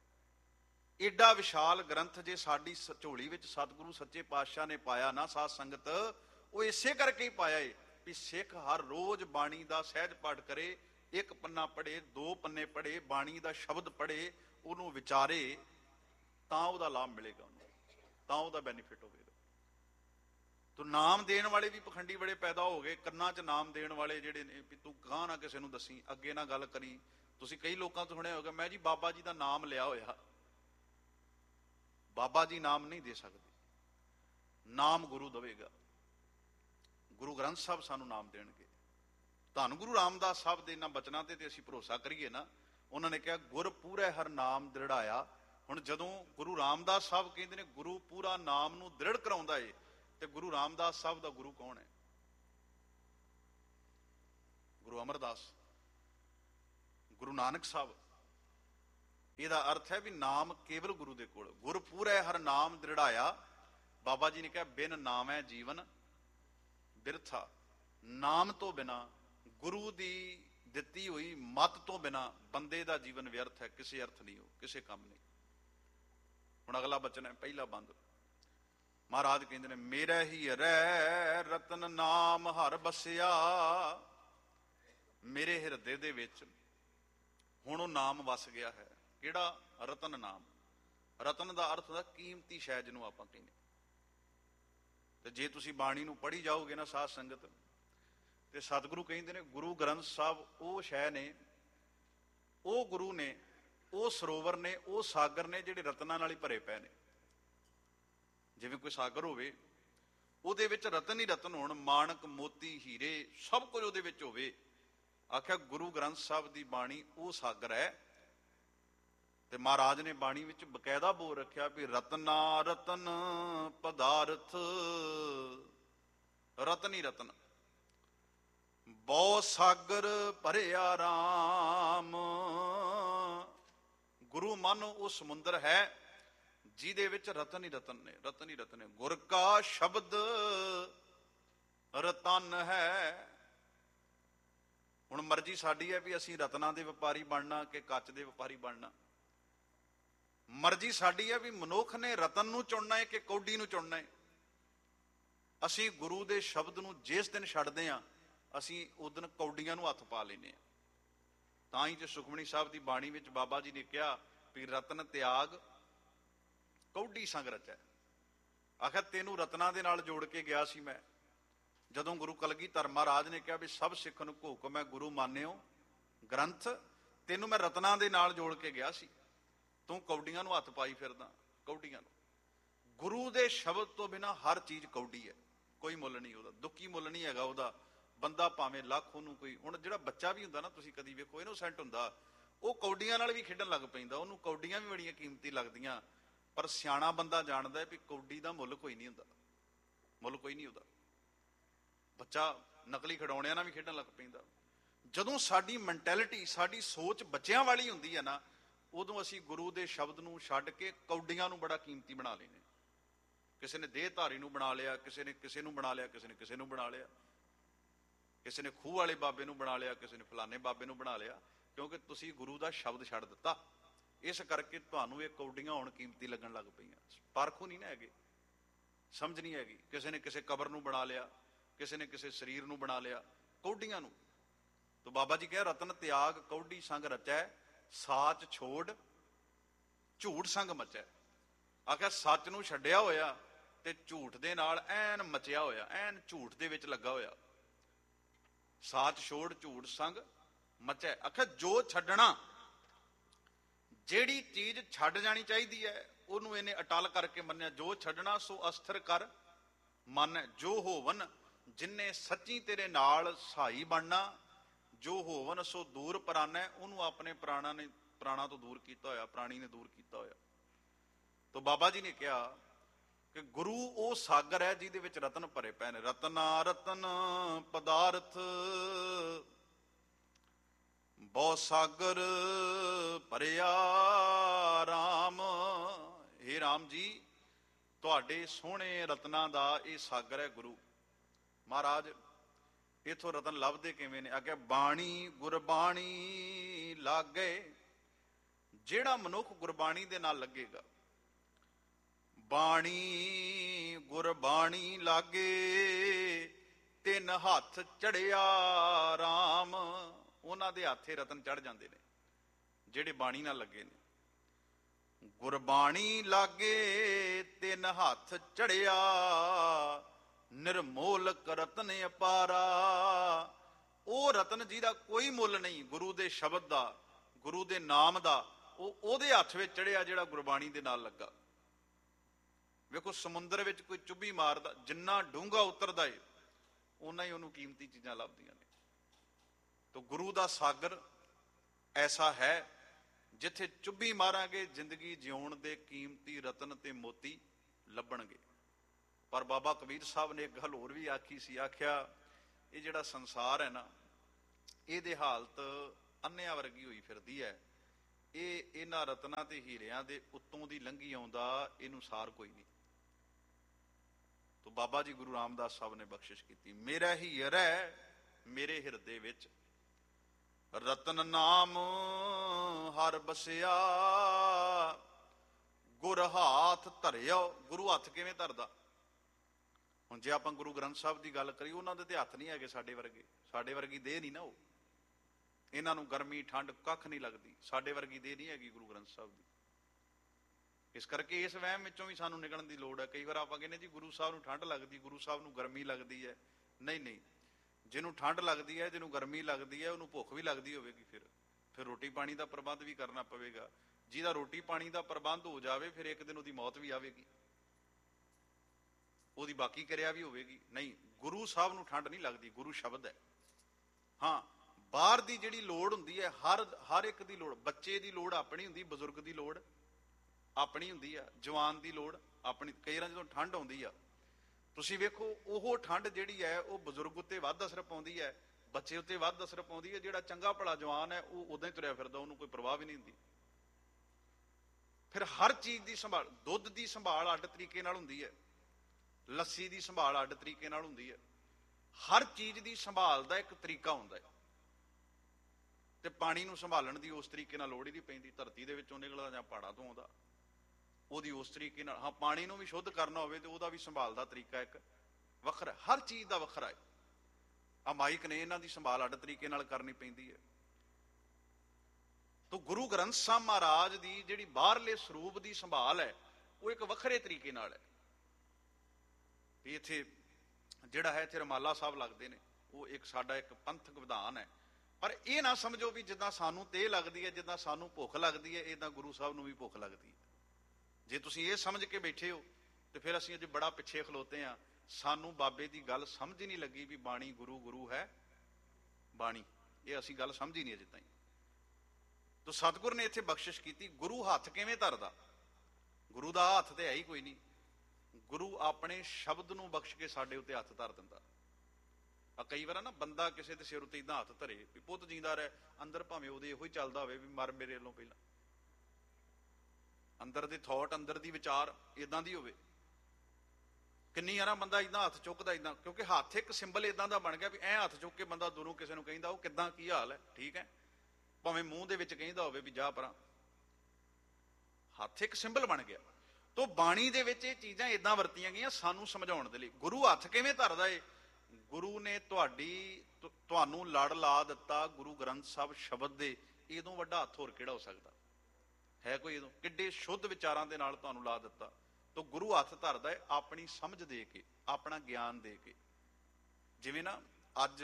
ਏਡਾ ਵਿਸ਼ਾਲ ਗ੍ਰੰਥ ਜੇ ਸਾਡੀ ਝੋਲੀ ਵਿੱਚ ਸਤਿਗੁਰੂ ਸੱਚੇ ਪਾਤਸ਼ਾਹ ਨੇ ਪਾਇਆ ਨਾ ਸਾਧ ਸੰਗਤ, ਉਹ ਇਸੇ ਕਰਕੇ ਹੀ ਪਾਇਆ ਏ ਵੀ ਸਿੱਖ ਹਰ ਰੋਜ਼ ਬਾਣੀ ਦਾ ਸਹਿਜ ਪਾਠ ਕਰੇ, ਇੱਕ ਪੰਨਾ ਪੜ੍ਹੇ, 2 ਪੰਨੇ ਪੜ੍ਹੇ, ਬਾਣੀ ਦਾ ਸ਼ਬਦ ਪੜ੍ਹੇ, ਉਹਨੂੰ ਵਿਚਾਰੇ, ਤਾਂ ਉਹਦਾ ਲਾਭ ਮਿਲੇਗਾ, ਉਹਨੂੰ ਤਾਂ ਉਹਦਾ ਬੈਨੀਫਿਟ ਹੋਵੇਗਾ। ਤੋ ਨਾਮ ਦੇਣ ਵਾਲੇ ਵੀ ਪਖੰਡੀ ਬੜੇ ਪੈਦਾ ਹੋ ਗਏ, ਕੰਨਾਂ 'ਚ ਨਾਮ ਦੇਣ ਵਾਲੇ ਜਿਹੜੇ ਨੇ ਵੀ ਤੂੰ ਗਾਹ ਨਾ ਕਿਸੇ ਨੂੰ ਦੱਸੀ, ਅੱਗੇ ਨਾ ਗੱਲ ਕਰੀ। ਤੁਸੀਂ ਕਈ ਲੋਕਾਂ ਤੋਂ ਸੁਣਿਆ ਹੋਗਾ, ਮੈਂ ਜੀ ਬਾਬਾ ਜੀ ਦਾ ਨਾਮ ਲਿਆ ਹੋਇਆ। ਬਾਬਾ ਜੀ ਨਾਮ ਨਹੀਂ ਦੇ ਸਕਦੇ, ਨਾਮ ਗੁਰੂ ਦੇਵੇਗਾ। ਗੁਰੂ ਗ੍ਰੰਥ ਸਾਹਿਬ ਸਾਨੂੰ ਨਾਮ ਦੇਣਗੇ। ਧੰਨ ਗੁਰੂ ਰਾਮਦਾਸ ਸਾਹਿਬ ਦੇ ਇਹਨਾਂ ਬਚਨਾਂ ਤੇ ਅਸੀਂ ਭਰੋਸਾ ਕਰੀਏ ਨਾ। ਉਹਨਾਂ ਨੇ ਕਿਹਾ ਗੁਰ ਪੂਰਾ ਹਰ ਨਾਮ ਦ੍ਰਿੜਾਇਆ। ਹੁਣ ਜਦੋਂ ਗੁਰੂ ਰਾਮਦਾਸ ਸਾਹਿਬ ਕਹਿੰਦੇ ਨੇ ਗੁਰੂ ਪੂਰਾ ਨਾਮ ਨੂੰ ਦ੍ਰਿੜ ਕਰਾਉਂਦਾ ਏ, ਤੇ ਗੁਰੂ ਰਾਮਦਾਸ ਸਾਹਿਬ ਦਾ ਗੁਰੂ ਕੌਣ ਹੈ? ਗੁਰੂ ਅਮਰਦਾਸ, ਗੁਰੂ ਨਾਨਕ ਸਾਹਿਬ, ਇਹਦਾ ਅਰਥ ਹੈ ਵੀ ਨਾਮ ਕੇਵਲ ਗੁਰੂ ਦੇ ਕੋਲ। ਗੁਰ ਪੂਰੈ ਹਰ ਨਾਮ ਦ੍ਰਿੜਾਇਆ। ਬਾਬਾ ਜੀ ਨੇ ਕਿਹਾ ਬਿਨ ਨਾਮ ਹੈ ਜੀਵਨ ਬਿਰਥਾ। ਨਾਮ ਤੋਂ ਬਿਨਾ, ਗੁਰੂ ਦੀ ਦਿੱਤੀ ਹੋਈ ਮੱਤ ਤੋਂ ਬਿਨਾ ਬੰਦੇ ਦਾ ਜੀਵਨ ਵਿਅਰਥ ਹੈ, ਕਿਸੇ ਅਰਥ ਨਹੀਂ, ਹੋ ਕਿਸੇ ਕੰਮ ਨਹੀਂ। ਹੁਣ ਅਗਲਾ ਬਚਨ ਹੈ ਪਹਿਲਾ ਬੰਦ। ਮਹਾਰਾਜ ਕਹਿੰਦੇ ਨੇ ਮੇਰਾ ਹੀ ਰਹਿ ਰਤਨ ਨਾਮ ਹਰ ਬਸਿਆ। ਮੇਰੇ ਹਿਰਦੇ ਦੇ ਵਿੱਚ ਹੁਣ ਉਹ ਨਾਮ ਵਸ ਗਿਆ ਹੈ। ਕਿਹੜਾ? ਰਤਨ ਨਾਮ। ਰਤਨ ਦਾ ਅਰਥ ਹੁੰਦਾ ਕੀਮਤੀ ਸ਼ੈ, ਜਿਹਨੂੰ ਆਪਾਂ ਕਹਿੰਦੇ। ਤੇ ਜੇ ਤੁਸੀਂ ਬਾਣੀ ਨੂੰ ਪੜ੍ਹੀ ਜਾਓਗੇ ਨਾ ਸਾਧ ਸੰਗਤ, ਤੇ ਸਤਿਗੁਰੂ ਕਹਿੰਦੇ ਨੇ ਗੁਰੂ ਗ੍ਰੰਥ ਸਾਹਿਬ ਉਹ ਸ਼ੈ ਨੇ, ਉਹ ਗੁਰੂ ਨੇ, ਉਹ ਸਰੋਵਰ ਨੇ, ਉਹ ਸਾਗਰ ਨੇ ਜਿਹੜੇ ਰਤਨਾਂ ਨਾਲ ਹੀ ਭਰੇ ਪਏ ਨੇ। ਜਿਵੇਂ ਕੋਈ ਸਾਗਰ ਹੋਵੇ, ਉਹਦੇ ਵਿੱਚ ਰਤਨ ਹੀ ਰਤਨ ਹੋਣ, ਮਾਣਕ ਮੋਤੀ ਹੀਰੇ ਸਭ ਕੁਝ ਉਹਦੇ ਵਿੱਚ ਹੋਵੇ। ਆਖਿਆ ਗੁਰੂ ਗ੍ਰੰਥ ਸਾਹਿਬ ਦੀ ਬਾਣੀ ਉਹ ਸਾਗਰ ਹੈ। ਤੇ ਮਹਾਰਾਜ ਨੇ ਬਾਣੀ ਵਿੱਚ ਬਕਾਇਦਾ ਬੋਲ ਰੱਖਿਆ ਵੀ ਰਤਨਾ ਰਤਨ ਪਦਾਰਥ, ਰਤਨ ਹੀ ਰਤਨ। ਬਹੁ ਸਾਗਰ ਭਰਿਆ ਰਾਮ। ਗੁਰੂ ਮਨ ਉਹ ਸਮੁੰਦਰ ਹੈ ਜਿਹਦੇ ਵਿੱਚ ਰਤਨ ਹੀ ਰਤਨ ਨੇ, ਰਤਨ ਹੀ ਰਤਨ ਨੇ। ਗੁਰ ਕਾ ਸ਼ਬਦ ਰਤਨ ਹੈ। ਹੁਣ ਮਰਜ਼ੀ ਸਾਡੀ ਹੈ ਵੀ ਅਸੀਂ ਰਤਨਾਂ ਦੇ ਵਪਾਰੀ ਬਣਨਾ ਕਿ ਕੱਚ ਦੇ ਵਪਾਰੀ ਬਣਨਾ। ਮਰਜ਼ੀ ਸਾਡੀ ਹੈ ਵੀ ਮਨੁੱਖ ਨੇ ਰਤਨ ਨੂੰ ਚੁਣਨਾ ਹੈ ਕਿ ਕੌਡੀ ਨੂੰ ਚੁਣਨਾ ਹੈ। ਅਸੀਂ ਗੁਰੂ ਦੇ ਸ਼ਬਦ ਨੂੰ ਜਿਸ ਦਿਨ ਛੱਡਦੇ ਹਾਂ, ਅਸੀਂ ਉਸ ਦਿਨ ਕੌਡੀਆਂ ਨੂੰ ਹੱਥ ਪਾ ਲੈਂਦੇ ਹਾਂ। ਤਾਂ ਹੀ ਤੇ ਸੁਖਮਨੀ ਸਾਹਿਬ ਦੀ ਬਾਣੀ ਵਿੱਚ ਬਾਬਾ ਜੀ ਨੇ ਕਿਹਾ ਵੀ ਰਤਨ ਤਿਆਗ ਕੌਡੀ ਸੰਗ ਰਚੈ। ਆਖਿਰ ਤੈਨੂੰ ਰਤਨਾਂ ਦੇ ਨਾਲ ਜੋੜ ਕੇ ਗਿਆ ਸੀ ਮੈਂ। ਜਦੋਂ ਗੁਰੂ ਕਲਗੀਧਰ ਮਹਾਰਾਜ ਨੇ ਕਿਹਾ ਵੀ ਸਭ ਸਿੱਖਨ ਕੋ ਹੁਕਮ ਹੈ ਗੁਰੂ ਮਾਨਿਓ ਗ੍ਰੰਥ, ਤੈਨੂੰ ਮੈਂ ਰਤਨਾਂ ਦੇ ਨਾਲ ਜੋੜ ਕੇ ਗਿਆ ਸੀ, ਤੂੰ ਕੌਡੀਆਂ ਨੂੰ ਹੱਥ ਪਾਈ ਫਿਰਦਾ। ਕੌਡੀਆਂ ਨੂੰ, ਗੁਰੂ ਦੇ ਸ਼ਬਦ ਤੋਂ ਬਿਨਾ ਹਰ ਚੀਜ਼ ਕੌਡੀ ਹੈ, ਕੋਈ ਮੁੱਲ ਨਹੀਂ ਉਹਦਾ, ਦੁੱਕੀ ਮੁੱਲ ਨਹੀਂ ਹੈਗਾ ਉਹਦਾ। ਬੰਦਾ ਭਾਵੇਂ ਲੱਖ ਉਹਨੂੰ ਕੋਈ, ਹੁਣ ਜਿਹੜਾ ਬੱਚਾ ਵੀ ਹੁੰਦਾ ਨਾ, ਤੁਸੀਂ ਕਦੀ ਵੇਖੋ ਇਨੋਸੈਂਟ ਹੁੰਦਾ, ਉਹ ਕੌਡੀਆਂ ਨਾਲ ਵੀ ਖੇਡਣ ਲੱਗ ਪੈਂਦਾ, ਉਹਨੂੰ ਕੌਡੀਆਂ ਵੀ ਬੜੀਆਂ ਕੀਮਤੀ ਲੱਗਦੀਆਂ। ਪਰ ਸਿਆਣਾ ਬੰਦਾ ਜਾਣਦਾ ਵੀ ਕੌਡੀ ਦਾ ਮੁੱਲ ਕੋਈ ਨਹੀਂ ਹੁੰਦਾ, ਮੁੱਲ ਕੋਈ ਨਹੀਂ ਹੁੰਦਾ। ਬੱਚਾ ਨਕਲੀ ਖਿਡੌਣਿਆਂ ਨਾਲ ਵੀ ਖੇਡਣ ਲੱਗ ਪੈਂਦਾ। ਜਦੋਂ ਸਾਡੀ ਮੈਂਟੈਲਿਟੀ, ਸਾਡੀ ਸੋਚ ਬੱਚਿਆਂ ਵਾਲੀ ਹੁੰਦੀ ਹੈ ਨਾ, ਉਦੋਂ ਅਸੀਂ ਗੁਰੂ ਦੇ ਸ਼ਬਦ ਨੂੰ ਛੱਡ ਕੇ ਕੌਡੀਆਂ ਨੂੰ ਬੜਾ ਕੀਮਤੀ ਬਣਾ ਲੈਂਦੇ। ਕਿਸੇ ਨੇ ਦੇਹਧਾਰੀ ਨੂੰ ਬਣਾ ਲਿਆ, ਕਿਸੇ ਨੇ ਕਿਸੇ ਨੂੰ ਬਣਾ ਲਿਆ, ਕਿਸੇ ਨੇ ਕਿਸੇ ਨੂੰ ਬਣਾ ਲਿਆ, ਕਿਸੇ ਨੇ ਖੂਹ ਵਾਲੇ ਬਾਬੇ ਨੂੰ ਬਣਾ ਲਿਆ, ਕਿਸੇ ਨੇ ਫਲਾਣੇ ਬਾਬੇ ਨੂੰ ਬਣਾ ਲਿਆ, ਕਿਉਂਕਿ ਤੁਸੀਂ ਗੁਰੂ ਦਾ ਸ਼ਬਦ ਛੱਡ ਦਿੱਤਾ। ਇਸ ਕਰਕੇ ਤੁਹਾਨੂੰ ਇਹ ਕੌਡੀਆਂ ਹੁਣ ਕੀਮਤੀ ਲੱਗਣ ਲੱਗ ਪਈਆਂ। ਪਰਖੂ ਨਹੀਂ ਨਾ ਹੈਗੇ, ਸਮਝ ਨਹੀਂ ਹੈਗੀ। ਕਿਸੇ ਨੇ ਕਿਸੇ ਕਬਰ ਨੂੰ ਬਣਾ ਲਿਆ, ਕਿਸੇ ਨੇ ਕਿਸੇ ਸਰੀਰ ਨੂੰ ਬਣਾ ਲਿਆ, ਕੌਡੀਆਂ ਨੂੰ। ਤਾਂ ਬਾਬਾ ਜੀ ਕਹੇ ਰਤਨ ਤਿਆਗ ਕੌਡੀ ਸੰਗ ਰਚੈ, ਸਾਚ ਛੋੜ ਝੂਠ ਸੰਗ ਮਚੈ। ਆਖਿਆ ਸੱਚ ਨੂੰ ਛੱਡਿਆ ਹੋਇਆ ਤੇ ਝੂਠ ਦੇ ਨਾਲ ਐਨ ਮਚਿਆ ਹੋਇਆ, ਐਨ ਝੂਠ ਦੇ ਵਿੱਚ ਲੱਗਾ ਹੋਇਆ। ਸਾਚ ਛੋੜ ਝੂਠ ਸੰਗ ਮਚੈ। ਆਖਿਆ ਜੋ ਛੱਡਣਾ, ਜਿਹੜੀ ਚੀਜ਼ ਛੱਡ ਜਾਣੀ ਚਾਹੀਦੀ ਹੈ ਉਹਨੂੰ ਇਹਨੇ ਅਟਲ ਕਰਕੇ ਮੰਨਿਆ। ਜੋ ਛੱਡਣਾ ਸੋ ਅਸਥਿਰ ਕਰ ਮਨ, ਜੋ ਹੋਵਨ ਜਿੰਨੇ ਸੱਚੀ ਤੇਰੇ ਨਾਲ ਸਹਾਈ ਬਣਨਾ, ਜੋ ਹੋਵਨ ਸੋ ਦੂਰ ਪ੍ਰਾਨੈ, ਉਹਨੂੰ ਆਪਣੇ ਪ੍ਰਾਣਾ ਤੋਂ ਦੂਰ ਕੀਤਾ ਹੋਇਆ, ਪ੍ਰਾਣੀ ਨੇ ਦੂਰ ਕੀਤਾ ਹੋਇਆ। ਤਾਂ ਬਾਬਾ ਜੀ ਨੇ ਕਿਹਾ ਕਿ ਗੁਰੂ ਉਹ ਸਾਗਰ ਹੈ ਜਿਹਦੇ ਵਿੱਚ ਰਤਨ ਭਰੇ ਪਏ ਨੇ। ਰਤਨਾ ਰਤਨ ਪਦਾਰਥ ਬਹੁ ਸਾਗਰ ਭਰਿਆ ਰਾਮ। ਹੇ ਰਾਮ ਜੀ, ਤੁਹਾਡੇ ਸੋਹਣੇ ਰਤਨਾਂ ਦਾ ਇਹ ਸਾਗਰ ਹੈ ਗੁਰੂ ਮਹਾਰਾਜ। ਇਥੋਂ ਰਤਨ ਲੱਭਦੇ ਕਿਵੇਂ ਨੇ? ਅੱਗੇ ਬਾਣੀ ਗੁਰਬਾਣੀ ਲਾਗੇ। ਜਿਹੜਾ ਮਨੁੱਖ ਗੁਰਬਾਣੀ ਦੇ ਨਾਲ ਲੱਗੇਗਾ, ਬਾਣੀ ਗੁਰਬਾਣੀ ਲਾਗੇ, ਤਿੰਨ ਹੱਥ ਚੜਿਆ ਰਾਮ। ਉਹਨਾਂ ਦੇ ਹੱਥੇ ਰਤਨ ਚੜ ਜਾਂਦੇ ਨੇ ਜਿਹੜੇ ਬਾਣੀ ਨਾਲ ਲੱਗੇ ਨੇ। ਗੁਰਬਾਣੀ ਲਾਗੇ ਤਿੰਨ ਹੱਥ ਚੜਿਆ, ਨਿਰਮੋਲਕ ਰਤਨ ਅਪਾਰਾ। ਉਹ ਰਤਨ ਜਿਹਦਾ ਕੋਈ ਮੁੱਲ ਨਹੀਂ, ਗੁਰੂ ਦੇ ਸ਼ਬਦ ਦਾ, ਗੁਰੂ ਦੇ ਨਾਮ ਦਾ, ਉਹ ਉਹਦੇ ਹੱਥ ਵਿੱਚ ਚੜਿਆ ਜਿਹੜਾ ਗੁਰਬਾਣੀ ਦੇ ਨਾਲ ਲੱਗਾ। ਵੇਖੋ ਸਮੁੰਦਰ ਵਿੱਚ ਕੋਈ ਚੁੱਭੀ ਮਾਰਦਾ, ਜਿੰਨਾ ਡੂੰਘਾ ਉਤਰਦਾ ਏ ਓਨਾ ਹੀ ਉਹਨੂੰ ਕੀਮਤੀ ਚੀਜ਼ਾਂ ਲੱਭਦੀਆਂ ਨੇ। ਤਾਂ ਗੁਰੂ ਦਾ ਸਾਗਰ ਐਸਾ ਹੈ ਜਿੱਥੇ ਚੁੱਭੀ ਮਾਰਾਂਗੇ ਜ਼ਿੰਦਗੀ ਜਿਉਣ ਦੇ ਕੀਮਤੀ ਰਤਨ ਤੇ ਮੋਤੀ ਲੱਭਣਗੇ। ਪਰ ਬਾਬਾ ਕਬੀਰ ਸਾਹਿਬ ਨੇ ਇੱਕ ਗੱਲ ਹੋਰ ਵੀ ਆਖੀ ਸੀ। ਆਖਿਆ ਇਹ ਜਿਹੜਾ ਸੰਸਾਰ ਹੈ ਨਾ, ਇਹਦੇ ਹਾਲਤ ਅੰਨਿਆਂ ਵਰਗੀ ਹੋਈ ਫਿਰਦੀ ਹੈ। ਇਹ ਇਹਨਾਂ ਰਤਨਾਂ ਤੇ ਹੀਰਿਆਂ ਦੇ ਉੱਤੋਂ ਦੀ ਲੰਘੀ ਆਉਂਦਾ, ਇਹਨੂੰ ਸਾਰ ਕੋਈ ਨਹੀਂ। ਤੋ ਬਾਬਾ ਜੀ ਗੁਰੂ ਰਾਮਦਾਸ ਸਾਹਿਬ ਨੇ ਬਖਸ਼ਿਸ਼ ਕੀਤੀ, ਮੇਰਾ ਹੀਰ ਹੈ ਮੇਰੇ ਹਿਰਦੇ ਵਿੱਚ, ਰਤਨ ਨਾਮ ਹਰ ਬਸਿਆ, ਗੁਰ ਹਾਥ ਧਰਿਓ। ਗੁਰੂ ਹੱਥ ਕਿਵੇਂ ਧਰਦਾ? ਹੁਣ ਜੇ ਆਪਾਂ ਗੁਰੂ ਗ੍ਰੰਥ ਸਾਹਿਬ ਦੀ ਗੱਲ ਕਰੀਏ, ਉਹਨਾਂ ਦੇ ਤੇ ਹੱਥ ਨਹੀਂ ਹੈਗੇ ਸਾਡੇ ਵਰਗੇ, ਸਾਡੇ ਵਰਗੀ ਦੇਹ ਨਹੀਂ ਨਾ ਉਹ, ਇਹਨਾਂ ਨੂੰ ਗਰਮੀ ਠੰਡ ਕੱਖ ਨਹੀਂ ਲੱਗਦੀ, ਸਾਡੇ ਵਰਗੀ ਦੇਹ ਨਹੀਂ ਹੈਗੀ ਗੁਰੂ ਗ੍ਰੰਥ ਸਾਹਿਬ ਦੀ। ਇਸ ਕਰਕੇ ਇਸ ਵਹਿਮ ਵਿੱਚੋਂ ਵੀ ਸਾਨੂੰ ਨਿਕਲਣ ਦੀ ਲੋੜ ਹੈ। ਕਈ ਵਾਰ ਆਪਾਂ ਕਹਿੰਦੇ ਜੀ ਗੁਰੂ ਸਾਹਿਬ ਨੂੰ ਠੰਡ ਲੱਗਦੀ, ਗੁਰੂ ਸਾਹਿਬ ਨੂੰ ਗਰਮੀ ਲੱਗਦੀ ਹੈ। ਨਹੀਂ ਨਹੀਂ, ਜਿਹਨੂੰ ਠੰਡ ਲੱਗਦੀ ਹੈ, ਜਿਹਨੂੰ ਗਰਮੀ ਲੱਗਦੀ ਹੈ, ਉਹਨੂੰ ਭੁੱਖ ਵੀ ਲੱਗਦੀ ਹੋਵੇਗੀ, ਫਿਰ ਰੋਟੀ ਪਾਣੀ ਦਾ ਪ੍ਰਬੰਧ ਵੀ ਕਰਨਾ ਪਵੇਗਾ। ਜਿਹਦਾ ਰੋਟੀ ਪਾਣੀ ਦਾ ਪ੍ਰਬੰਧ ਹੋ ਜਾਵੇ, ਫਿਰ ਇੱਕ ਦਿਨ ਉਹਦੀ ਮੌਤ ਵੀ ਆਵੇਗੀ, ਉਹਦੀ ਬਾਕੀ ਕਿਰਿਆ ਵੀ ਹੋਵੇਗੀ। ਨਹੀਂ, ਗੁਰੂ ਸਾਹਿਬ ਨੂੰ ਠੰਡ ਨਹੀਂ ਲੱਗਦੀ, ਗੁਰੂ ਸ਼ਬਦ ਹੈ। ਹਾਂ, ਬਾਹਰ ਦੀ ਜਿਹੜੀ ਲੋੜ ਹੁੰਦੀ ਹੈ, ਹਰ ਇੱਕ ਦੀ ਲੋੜ, ਬੱਚੇ ਦੀ ਲੋੜ ਆਪਣੀ ਹੁੰਦੀ, ਬਜ਼ੁਰਗ ਦੀ ਲੋੜ ਆਪਣੀ ਹੁੰਦੀ ਆ, ਜਵਾਨ ਦੀ ਲੋੜ ਆਪਣੀ। ਕਈ ਵਾਰ ਜਦੋਂ ਠੰਡ ਆਉਂਦੀ ਆ, ਤੁਸੀਂ ਵੇਖੋ ਉਹ ਠੰਡ ਜਿਹੜੀ ਹੈ ਉਹ ਬਜ਼ੁਰਗ ਉੱਤੇ ਵੱਧ ਅਸਰ ਪਾਉਂਦੀ ਹੈ, ਬੱਚੇ ਉੱਤੇ ਵੱਧ ਅਸਰ ਪਾਉਂਦੀ ਹੈ। ਜਿਹੜਾ ਚੰਗਾ ਭਲਾ ਜਵਾਨ ਹੈ ਉਹ ਉਦਾਂ ਹੀ ਤੁਰਿਆ ਫਿਰਦਾ, ਉਹਨੂੰ ਕੋਈ ਪਰਵਾਹ ਵੀ ਨਹੀਂ ਹੁੰਦੀ। ਫਿਰ ਹਰ ਚੀਜ਼ ਦੀ ਸੰਭਾਲ, ਦੁੱਧ ਦੀ ਸੰਭਾਲ ਅੱਡ ਤਰੀਕੇ ਨਾਲ ਹੁੰਦੀ ਹੈ, ਲੱਸੀ ਦੀ ਸੰਭਾਲ ਅੱਡ ਤਰੀਕੇ ਨਾਲ ਹੁੰਦੀ ਹੈ। ਹਰ ਚੀਜ਼ ਦੀ ਸੰਭਾਲ ਦਾ ਇੱਕ ਤਰੀਕਾ ਹੁੰਦਾ ਹੈ। ਤੇ ਪਾਣੀ ਨੂੰ ਸੰਭਾਲਣ ਦੀ ਉਸ ਤਰੀਕੇ ਨਾਲ ਲੋੜ ਹੀ ਨਹੀਂ ਪੈਂਦੀ। ਧਰਤੀ ਦੇ ਵਿੱਚੋਂ ਨਿਕਲਦਾ ਜਾਂ ਪਹਾੜਾਂ ਤੋਂ ਆਉਂਦਾ, ਉਹਦੀ ਉਸ ਤਰੀਕੇ ਨਾਲ। ਹਾਂ, ਪਾਣੀ ਨੂੰ ਵੀ ਸ਼ੁੱਧ ਕਰਨਾ ਹੋਵੇ ਤੇ ਉਹਦਾ ਵੀ ਸੰਭਾਲ ਦਾ ਤਰੀਕਾ ਇੱਕ ਵੱਖਰਾ, ਹਰ ਚੀਜ਼ ਦਾ ਵੱਖਰਾ ਹੈ। ਆ ਮਾਈਕ ਨੇ, ਇਹਨਾਂ ਦੀ ਸੰਭਾਲ ਅੱਡ ਤਰੀਕੇ ਨਾਲ ਕਰਨੀ ਪੈਂਦੀ ਹੈ। ਤੋ ਗੁਰੂ ਗ੍ਰੰਥ ਸਾਹਿਬ ਮਹਾਰਾਜ ਦੀ ਜਿਹੜੀ ਬਾਹਰਲੇ ਸਰੂਪ ਦੀ ਸੰਭਾਲ ਹੈ, ਉਹ ਇੱਕ ਵੱਖਰੇ ਤਰੀਕੇ ਨਾਲ ਹੈ। ਵੀ ਇੱਥੇ ਜਿਹੜਾ ਹੈ, ਇੱਥੇ ਰਮਾਲਾ ਸਾਹਿਬ ਲੱਗਦੇ ਨੇ, ਉਹ ਇੱਕ ਸਾਡਾ ਇੱਕ ਪੰਥਕ ਵਿਧਾਨ ਹੈ। ਪਰ ਇਹ ਨਾ ਸਮਝੋ ਵੀ ਜਿੱਦਾਂ ਸਾਨੂੰ ਤੇਹ ਲੱਗਦੀ ਹੈ, ਜਿੱਦਾਂ ਸਾਨੂੰ ਭੁੱਖ ਲੱਗਦੀ ਹੈ, ਇਦਾਂ ਗੁਰੂ ਸਾਹਿਬ ਨੂੰ ਵੀ ਭੁੱਖ ਲੱਗਦੀ ਹੈ। ਜੇ ਤੁਸੀਂ ਇਹ ਸਮਝ ਕੇ ਬੈਠੇ ਹੋ ਤੇ ਫਿਰ ਅਸੀਂ ਅੱਜ ਬੜਾ ਪਿੱਛੇ ਖਲੋਤੇ ਹਾਂ। ਸਾਨੂੰ ਬਾਬੇ ਦੀ ਗੱਲ ਸਮਝ ਹੀ ਨਹੀਂ ਲੱਗੀ ਵੀ ਬਾਣੀ ਗੁਰੂ ਗੁਰੂ ਹੈ ਬਾਣੀ, ਇਹ ਅਸੀਂ ਗੱਲ ਸਮਝ ਹੀ ਨਹੀਂ ਅਜੇ ਤਾਈਂ। ਤੋ ਸਤਿਗੁਰ ਨੇ ਇੱਥੇ ਬਖਸ਼ਿਸ਼ ਕੀਤੀ, ਗੁਰੂ ਹੱਥ ਕਿਵੇਂ ਧਰਦਾ? ਗੁਰੂ ਦਾ ਹੱਥ ਤੇ ਹੈ ਹੀ ਕੋਈ ਨਹੀਂ। ਗੁਰੂ ਆਪਣੇ ਸ਼ਬਦ ਨੂੰ ਬਖਸ਼ ਕੇ ਸਾਡੇ ਉੱਤੇ ਹੱਥ ਧਰ ਦਿੰਦਾ। ਕਈ ਵਾਰ ਨਾ ਬੰਦਾ ਕਿਸੇ ਦੇ ਸਿਰ ਉੱਤੇ ਇਦਾਂ ਹੱਥ ਧਰੇ ਵੀ ਪੁੱਤ ਜਿੰਦਾ ਰਹਿ, ਅੰਦਰ ਭਾਵੇਂ ਉਹਦੇ ਇਹੋ ਹੀ ਚੱਲਦਾ ਹੋਵੇ ਵੀ ਮਰ ਮੇਰੇ ਵੱਲੋਂ ਪਹਿਲਾਂ, ਅੰਦਰ ਦੇ ਥਾਟ, ਅੰਦਰ ਦੀ ਵਿਚਾਰ ਇਦਾਂ ਦੀ ਹੋਵੇ। ਕਿੰਨੀ ਵਾਰਾਂ ਬੰਦਾ ਇਦਾਂ ਹੱਥ ਚੁੱਕਦਾ ਇਦਾਂ, ਕਿਉਂਕਿ ਹੱਥ ਇੱਕ ਸਿੰਬਲ ਇਦਾਂ ਦਾ ਬਣ ਗਿਆ ਵੀ ਐਂ ਹੱਥ ਚੁੱਕ ਕੇ ਬੰਦਾ ਦੂਰੋਂ ਕਿਸੇ ਨੂੰ ਕਹਿੰਦਾ ਉਹ ਕਿੱਦਾਂ, ਕੀ ਹਾਲ ਹੈ, ਠੀਕ ਹੈ, ਭਾਵੇਂ ਮੂੰਹ ਦੇ ਵਿੱਚ ਕਹਿੰਦਾ ਹੋਵੇ ਵੀ ਜਾ ਪਰਾਂ। ਹੱਥ ਇੱਕ ਸਿੰਬਲ ਬਣ ਗਿਆ। ਤੋ ਬਾਣੀ ਦੇ ਵਿੱਚ ਇਹ ਚੀਜ਼ਾਂ ਇਦਾਂ ਵਰਤੀਆਂ ਗਈਆਂ ਸਾਨੂੰ ਸਮਝਾਉਣ ਦੇ ਲਈ। ਗੁਰੂ ਹੱਥ ਕਿਵੇਂ ਧਰਦਾ ਏ? ਗੁਰੂ ਨੇ ਤੁਹਾਨੂੰ ਲੜ ਲਾ ਦਿੱਤਾ ਗੁਰੂ ਗ੍ਰੰਥ ਸਾਹਿਬ ਸ਼ਬਦ ਦੇ, ਇਹਦੋਂ ਵੱਡਾ ਹੱਥ ਹੋਰ ਕਿਹੜਾ ਹੋ ਸਕਦਾ ਹੈ? ਕੋਈ ਇਹਦੋਂ ਕਿੱਡੇ ਸ਼ੁੱਧ ਵਿਚਾਰਾਂ ਦੇ ਨਾਲ ਤੁਹਾਨੂੰ ਲਾ ਦਿੱਤਾ। ਤੋ ਗੁਰੂ ਹੱਥ ਧਰਦਾ ਹੈ ਆਪਣੀ ਸਮਝ ਦੇ ਕੇ, ਆਪਣਾ ਗਿਆਨ ਦੇ ਕੇ। ਜਿਵੇਂ ਨਾ ਅੱਜ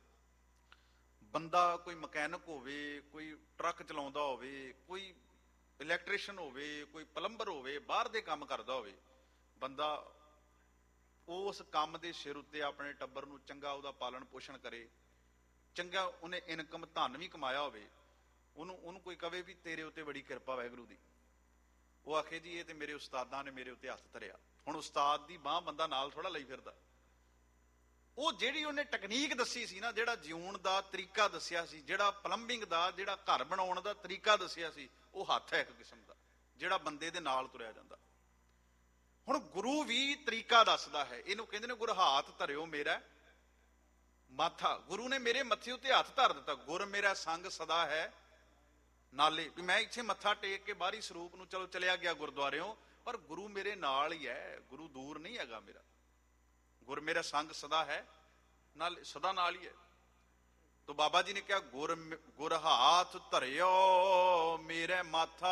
ਬੰਦਾ ਕੋਈ ਮਕੈਨਿਕ ਹੋਵੇ, ਕੋਈ ਟਰੱਕ ਚਲਾਉਂਦਾ ਹੋਵੇ, ਕੋਈ ਇਲੈਕਟ੍ਰੀਸ਼ੀਅਨ ਹੋਵੇ, ਕੋਈ ਪਲੰਬਰ ਹੋਵੇ, ਬਾਹਰ ਦੇ ਕੰਮ ਕਰਦਾ ਹੋਵੇ, ਬੰਦਾ ਉਸ ਕੰਮ ਦੇ ਸਿਰ ਉੱਤੇ ਆਪਣੇ ਟੱਬਰ ਨੂੰ ਚੰਗਾ ਉਹਦਾ ਪਾਲਣ ਪੋਸ਼ਣ ਕਰੇ, ਚੰਗਾ ਉਹਨੇ ਇਨਕਮ ਧਨ ਵੀ ਕਮਾਇਆ ਹੋਵੇ, ਉਹਨੂੰ ਕੋਈ ਕਵੇ ਵੀ ਤੇਰੇ ਉੱਤੇ ਬੜੀ ਕਿਰਪਾ ਵਾਹਿਗੁਰੂ ਦੀ, ਉਹ ਆਖੇ ਜੀ ਇਹ ਤੇ ਮੇਰੇ ਉਸਤਾਦਾਂ ਨੇ ਮੇਰੇ ਉੱਤੇ ਹੱਥ ਧਰਿਆ। ਹੁਣ ਉਸਤਾਦ ਦੀ ਬਾਂਹ ਬੰਦਾ ਨਾਲ ਥੋੜਾ ਲਈ ਫਿਰਦਾ। ਉਹ ਜਿਹੜੀ ਉਹਨੇ ਟੈਕਨੀਕ ਦੱਸੀ ਸੀ ਨਾ, ਜਿਹੜਾ ਜਿਉਣ ਦਾ ਤਰੀਕਾ ਦੱਸਿਆ ਸੀ, ਜਿਹੜਾ ਪਲੰਬਿੰਗ ਦਾ, ਜਿਹੜਾ ਘਰ ਬਣਾਉਣ ਦਾ ਤਰੀਕਾ ਦੱਸਿਆ ਸੀ, ਉਹ ਹੱਥ ਹੈ ਇੱਕ ਕਿਸਮ ਦਾ, ਜਿਹੜਾ ਬੰਦੇ ਦੇ ਨਾਲ ਤੁਰਿਆ ਜਾਂਦਾ। ਹੁਣ ਗੁਰੂ ਵੀ ਤਰੀਕਾ ਦੱਸਦਾ ਹੈ। ਇਹਨੂੰ ਕਹਿੰਦੇ ਨੇ ਗੁਰ ਹਾਥ ਧਰਿਓ ਮੇਰਾ ਮਾਥਾ। ਗੁਰੂ ਨੇ ਮੇਰੇ ਮੱਥੇ ਉੱਤੇ ਹੱਥ ਧਰ ਦਿੱਤਾ। ਗੁਰ ਮੇਰਾ ਸੰਗ ਸਦਾ ਹੈ ਨਾਲੇ, ਵੀ ਮੈਂ ਇੱਥੇ ਮੱਥਾ ਟੇਕ ਕੇ ਬਾਹਰੀ ਸਰੂਪ ਨੂੰ ਚਲੋ ਚਲਿਆ ਗਿਆ ਗੁਰਦੁਆਰਿਓਂ, ਪਰ ਗੁਰੂ ਮੇਰੇ ਨਾਲ ਹੀ ਹੈ, ਗੁਰੂ ਦੂਰ ਨਹੀਂ ਹੈਗਾ ਮੇਰਾ। ਗੁਰ ਮੇਰਾ ਸੰਗ ਸਦਾ ਹੈ ਨਾਲ, ਸਦਾ ਨਾਲ ਹੀ ਹੈ। ਤੋ ਬਾਬਾ ਜੀ ਨੇ ਕਿਹਾ ਗੁਰ ਹਾਥ ਧਰਿਓ ਮੇਰੇ ਮਾਥਾ,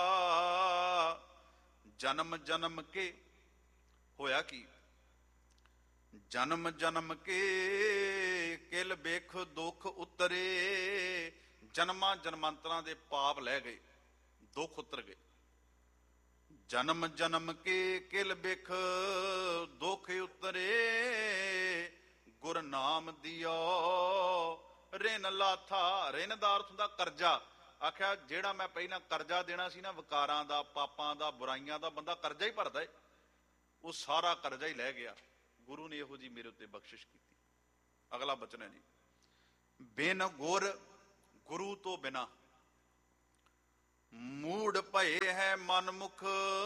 ਜਨਮ ਜਨਮ ਕੇ ਹੋਇਆ ਕੀ? ਜਨਮ ਜਨਮ ਕੇ ਕਿਲ ਬੇਖ ਦੁੱਖ ਉਤਰੇ। ਜਨਮਾਂ ਜਨਮਾਂਤਰਾਂ ਦੇ ਪਾਪ ਲੈ ਗਏ, ਦੁੱਖ ਉਤਰ ਗਏ। ਜਨਮ ਜਨਮ ਕੇ ਕਿਲ ਬਿਖ ਦੁੱਖ ਉਤਰੇ, ਗੁਰ ਨਾਮ ਦਿਓ ਰਿਨ ਲਾਥਾ। ਰਿਨ ਦਾ ਅਰਥ ਹੁੰਦਾ ਕਰਜ਼ਾ। ਆਖਿਆ ਜਿਹੜਾ ਮੈਂ ਪਹਿਲਾਂ ਕਰਜ਼ਾ ਦੇਣਾ ਸੀ ਨਾ, ਵਿਕਾਰਾਂ ਦਾ, ਪਾਪਾਂ ਦਾ, ਬੁਰਾਈਆਂ ਦਾ, ਬੰਦਾ ਕਰਜ਼ਾ ਹੀ ਭਰਦਾ ਏ, ਉਹ ਸਾਰਾ ਕਰਜ਼ਾ ਹੀ ਲੈ ਗਿਆ। ਗੁਰੂ ਨੇ ਇਹੋ ਜੀ ਮੇਰੇ ਉੱਤੇ ਬਖਸ਼ਿਸ਼ ਕੀਤੀ। ਅਗਲਾ ਬਚਨ ਹੈ ਜੀ, ਬਿਨ ਗੁਰ, ਗੁਰੂ ਤੋਂ ਬਿਨਾ ਮੂੜ ਭਏ ਹੈ ਮਨਮੁਖ।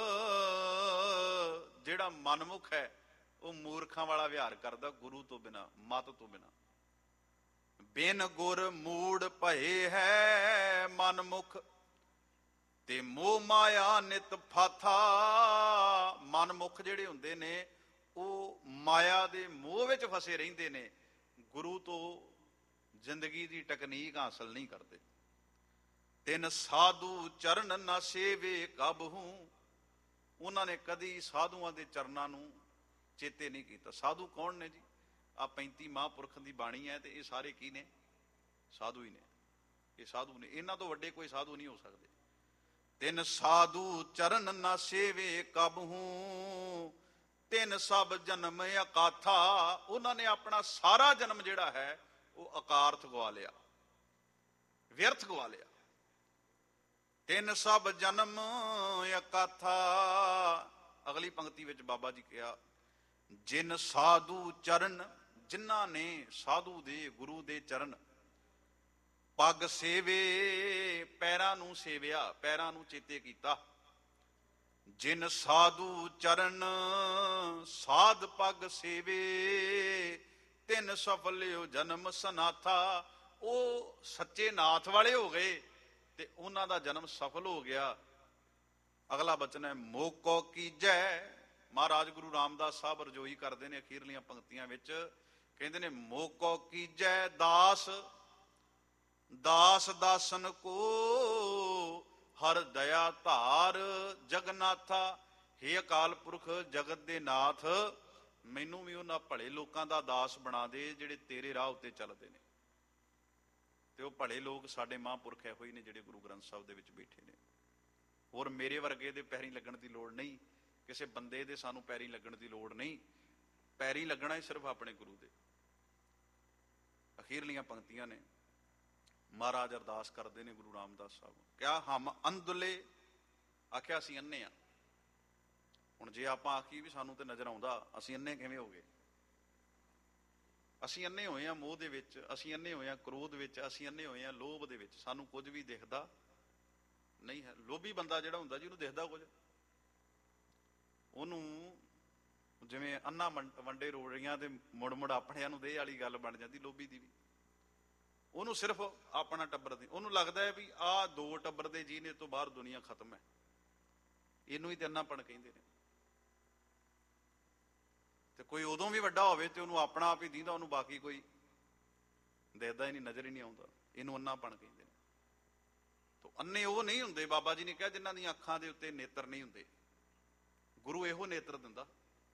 ਜਿਹੜਾ ਮਨਮੁਖ ਹੈ ਉਹ ਮੂਰਖਾਂ ਵਾਲਾ ਵਿਹਾਰ ਕਰਦਾ, ਗੁਰੂ ਤੋਂ ਬਿਨਾ, ਮਤ ਤੋਂ ਬਿਨਾ। ਬਿਨ ਗੁਰ ਮੂੜ ਭਏ ਹੈ ਮਨਮੁਖ, ਤੇ ਮੋਹ ਮਾਇਆ ਨਿਤ ਫਾਥਾ। ਮਨਮੁਖ ਜਿਹੜੇ ਹੁੰਦੇ ਨੇ ਉਹ ਮਾਇਆ ਦੇ ਮੋਹ ਵਿੱਚ ਫਸੇ ਰਹਿੰਦੇ ਨੇ, ਗੁਰੂ ਤੋਂ ਜ਼ਿੰਦਗੀ ਦੀ ਟਕਨੀਕ ਹਾਸਲ ਨਹੀਂ ਕਰਦੇ। ਤਿੰਨ ਸਾਧੂ ਚਰਨ ਨਾ ਸੇਵੇ ਕਬਹੂ। ਉਹਨਾਂ ਨੇ ਕਦੀ ਸਾਧੂਆਂ ਦੇ ਚਰਨਾਂ ਨੂੰ ਚੇਤੇ ਨਹੀਂ ਕੀਤਾ। ਸਾਧੂ ਕੌਣ ਨੇ ਜੀ? ਆ 35 ਮਹਾਂਪੁਰਖਾਂ ਦੀ ਬਾਣੀ ਹੈ, ਤੇ ਇਹ ਸਾਰੇ ਕੀ ਨੇ? ਸਾਧੂ ਹੀ ਨੇ। ਇਹ ਸਾਧੂ ਨੇ, ਇਹਨਾਂ ਤੋਂ ਵੱਡੇ ਕੋਈ ਸਾਧੂ ਨਹੀਂ ਹੋ ਸਕਦੇ। ਤਿੰਨ ਸਾਧੂ ਚਰਨ ਨਾ ਸੇਵੇ ਕਬਹੂ, ਤਿੰਨ ਸਭ ਜਨਮ ਅਕਾਥਾ। ਉਹਨਾਂ ਨੇ ਆਪਣਾ ਸਾਰਾ ਜਨਮ ਜਿਹੜਾ ਹੈ ਉਹ ਅਕਾਰਥ ਗਵਾ ਲਿਆ, ਵਿਅਰਥ ਗਵਾ ਲਿਆ। ਤਿੰਨ ਸਭ ਜਨਮ ਅਕਾਥਾ। ਅਗਲੀ ਪੰਕਤੀ ਵਿੱਚ ਬਾਬਾ ਜੀ ਕਿਹਾ, ਜਿਨ ਸਾਧੂ ਚਰਨ, ਜਿਨ੍ਹਾਂ ਨੇ ਸਾਧੂ ਦੇ, ਗੁਰੂ ਦੇ ਚਰਨ, ਪੱਗ ਸੇਵੇ, ਪੈਰਾਂ ਨੂੰ ਸੇਵਿਆ, ਪੈਰਾਂ ਨੂੰ ਚੇਤੇ ਕੀਤਾ। ਜਿਨ ਸਾਧੂ ਚਰਨ ਸਾਧ ਪੱਗ ਸੇਵੇ, ਤਿੰਨ ਸਫਲਿਓ ਜਨਮ ਸਨਾਥਾ। ਉਹ ਸੱਚੇ ਨਾਥ ਵਾਲੇ ਹੋ ਗਏ ਤੇ ਉਹਨਾਂ ਦਾ ਜਨਮ ਸਫਲ ਹੋ ਗਿਆ। ਅਗਲਾ ਬਚਨ ਹੈ, ਮੋਕੋ ਕੀਜੈ। ਮਹਾਰਾਜ ਗੁਰੂ ਰਾਮਦਾਸ ਸਾਹਿਬ ਰਜੋਈ ਕਰਦੇ ਨੇ ਅਖੀਰਲੀਆਂ ਪੰਕਤੀਆਂ ਵਿੱਚ, ਕਹਿੰਦੇ ਨੇ, ਮੋਕੋ ਕੀਜੈ ਦਾਸ, ਦਾਸ ਦਾਸਨ ਕੋ ਹਰ ਦਇਆ ਧਾਰ ਜਗਨਾਥਾ। ਹੇ ਅਕਾਲ ਪੁਰਖ, ਜਗਤ ਦੇ ਨਾਥ, ਮੈਨੂੰ ਵੀ ਉਹਨਾਂ ਭਲੇ ਲੋਕਾਂ ਦਾ ਦਾਸ ਬਣਾ ਦੇ ਜਿਹੜੇ ਤੇਰੇ ਰਾਹ ਉੱਤੇ ਚੱਲਦੇ ਨੇ। ਤੇ ਉਹ ਭਲੇ ਲੋਕ ਸਾਡੇ ਮਹਾਂਪੁਰਖ ਇਹੋ ਹੀ ਨੇ ਜਿਹੜੇ ਗੁਰੂ ਗ੍ਰੰਥ ਸਾਹਿਬ ਦੇ ਵਿੱਚ ਬੈਠੇ ਨੇ। ਹੋਰ ਮੇਰੇ ਵਰਗੇ ਦੇ ਪੈਰੀਂ ਲੱਗਣ ਦੀ ਲੋੜ ਨਹੀਂ, ਕਿਸੇ ਬੰਦੇ ਦੇ ਸਾਨੂੰ ਪੈਰੀਂ ਲੱਗਣ ਦੀ ਲੋੜ ਨਹੀਂ। ਪੈਰੀਂ ਲੱਗਣਾ ਹੀ ਸਿਰਫ ਆਪਣੇ ਗੁਰੂ ਦੇ। ਅਖੀਰਲੀਆਂ ਪੰਕਤੀਆਂ ਨੇ, ਮਹਾਰਾਜ ਅਰਦਾਸ ਕਰਦੇ ਨੇ ਗੁਰੂ ਰਾਮਦਾਸ ਸਾਹਿਬ, ਕਿਆ ਹਮ ਅੰਧਲੇ। ਆਖਿਆ ਅਸੀਂ ਅੰਨੇ ਆ। ਹੁਣ ਜੇ ਆਪਾਂ ਆਖੀ ਵੀ ਸਾਨੂੰ ਤੇ ਨਜ਼ਰ ਆਉਂਦਾ, ਅਸੀਂ ਅੰਨੇ ਕਿਵੇਂ ਹੋ ਗਏ? ਅਸੀਂ ਅੰਨੇ ਹੋਏ ਆ ਮੋਹ ਦੇ ਵਿੱਚ, ਅਸੀਂ ਅੰਨੇ ਹੋਏ ਆ ਕ੍ਰੋਧ ਵਿੱਚ, ਅਸੀਂ ਅੰਨੇ ਹੋਏ ਆ ਲੋਭ ਦੇ ਵਿੱਚ। ਸਾਨੂੰ ਕੁਝ ਵੀ ਦਿਖਦਾ ਨਹੀਂ ਹੈ। ਲੋਭੀ ਬੰਦਾ ਜਿਹੜਾ ਹੁੰਦਾ ਜੀ, ਉਹਨੂੰ ਦਿਖਦਾ ਕੁਝ। ਉਹਨੂੰ ਜਿਵੇਂ ਅੰਨਾ ਵੰਡੇ ਰੋੜੀਆਂ ਤੇ ਮੁੜ ਮੁੜ ਆਪਣਿਆਂ ਨੂੰ ਦੇ ਵਾਲੀ ਗੱਲ ਬਣ ਜਾਂਦੀ ਲੋਭੀ ਦੀ ਵੀ। ਉਹਨੂੰ ਸਿਰਫ ਆਪਣਾ ਟੱਬਰ ਦੀ, ਉਹਨੂੰ ਲੱਗਦਾ ਹੈ ਵੀ ਆਹ ਦੋ ਟੱਬਰ ਦੇ ਜੀ ਨੇ, ਤੋਂ ਬਾਹਰ ਦੁਨੀਆ ਖਤਮ ਹੈ। ਇਹਨੂੰ ਹੀ ਤੇ ਅੰਨਾਪਣ ਕਹਿੰਦੇ ਨੇ। ਤੇ ਕੋਈ ਉਦੋਂ ਵੀ ਵੱਡਾ ਹੋਵੇ ਤੇ ਉਹਨੂੰ ਆਪਣਾ ਆਪ ਹੀ ਦੀਂਦਾ, ਉਹਨੂੰ ਬਾਕੀ ਕੋਈ ਦੇਖਦਾ ਹੀ ਨਹੀਂ, ਨਜ਼ਰ ਹੀ ਨਹੀਂ ਆਉਂਦਾ। ਇਹਨੂੰ ਅੰਨਾਪਣ ਕਹਿੰਦੇ ਨੇ। ਤਾਂ ਅੰਨੇ ਉਹ ਨਹੀਂ ਹੁੰਦੇ, ਬਾਬਾ ਜੀ ਨੇ ਕਿਹਾ, ਜਿਨ੍ਹਾਂ ਦੀਆਂ ਅੱਖਾਂ ਦੇ ਉੱਤੇ ਨੇਤਰ ਨਹੀਂ ਹੁੰਦੇ। ਗੁਰੂ ਇਹੋ ਨੇਤਰ ਦਿੰਦਾ।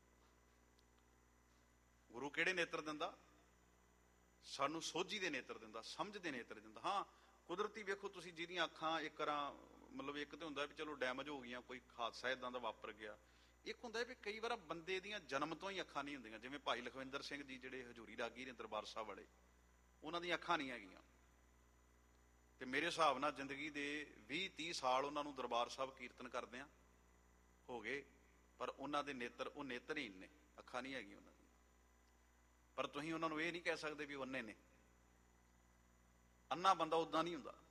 ਗੁਰੂ ਕਿਹੜੇ ਨੇਤਰ ਦਿੰਦਾ? ਸਾਨੂੰ ਸੋਝੀ ਦੇ ਨੇਤਰ ਦਿੰਦਾ, ਸਮਝ ਦੇ ਨੇਤਰ ਦਿੰਦਾ। ਹਾਂ, ਕੁਦਰਤੀ ਵੇਖੋ ਤੁਸੀਂ, ਜਿਹਦੀਆਂ ਅੱਖਾਂ ਇੱਕ ਤਰ੍ਹਾਂ, ਮਤਲਬ ਇੱਕ ਤੇ ਹੁੰਦਾ ਵੀ ਚਲੋ ਡੈਮੇਜ ਹੋ ਗਈਆਂ, ਕੋਈ ਹਾਦਸਾ ਇਦਾਂ ਦਾ ਵਾਪਰ ਗਿਆ। ਇੱਕ ਹੁੰਦਾ ਵੀ ਕਈ ਵਾਰ ਬੰਦੇ ਦੀਆਂ ਜਨਮ ਤੋਂ ਹੀ ਅੱਖਾਂ ਨਹੀਂ ਹੁੰਦੀਆਂ। ਜਿਵੇਂ ਭਾਈ ਲਖਵਿੰਦਰ ਸਿੰਘ ਜੀ ਜਿਹੜੇ ਹਜ਼ੂਰੀ ਰਾਗੀ ਨੇ ਦਰਬਾਰ ਸਾਹਿਬ ਵਾਲੇ, ਉਹਨਾਂ ਦੀਆਂ ਅੱਖਾਂ ਨਹੀਂ ਹੈਗੀਆਂ। ਤੇ ਮੇਰੇ ਹਿਸਾਬ ਨਾਲ ਜ਼ਿੰਦਗੀ ਦੇ 20-30 ਸਾਲ ਉਹਨਾਂ ਨੂੰ ਦਰਬਾਰ ਸਾਹਿਬ ਕੀਰਤਨ ਕਰਦਿਆਂ ਹੋ ਗਏ, ਪਰ ਉਹਨਾਂ ਦੇ ਨੇਤਰ, ਉਹ ਨੇਤਰਹੀਨ ਨੇ, ਅੱਖਾਂ ਨਹੀਂ ਹੈਗੀਆਂ ਉਹਨਾਂ ਦੀਆਂ। ਪਰ ਤੁਸੀਂ ਉਹਨਾਂ ਨੂੰ ਇਹ ਨਹੀਂ ਕਹਿ ਸਕਦੇ ਵੀ ਉਹ ਅੰਨੇ ਨੇ। ਅੰਨਾ ਬੰਦਾ ਉਦਾਂ ਨਹੀਂ ਹੁੰਦਾ।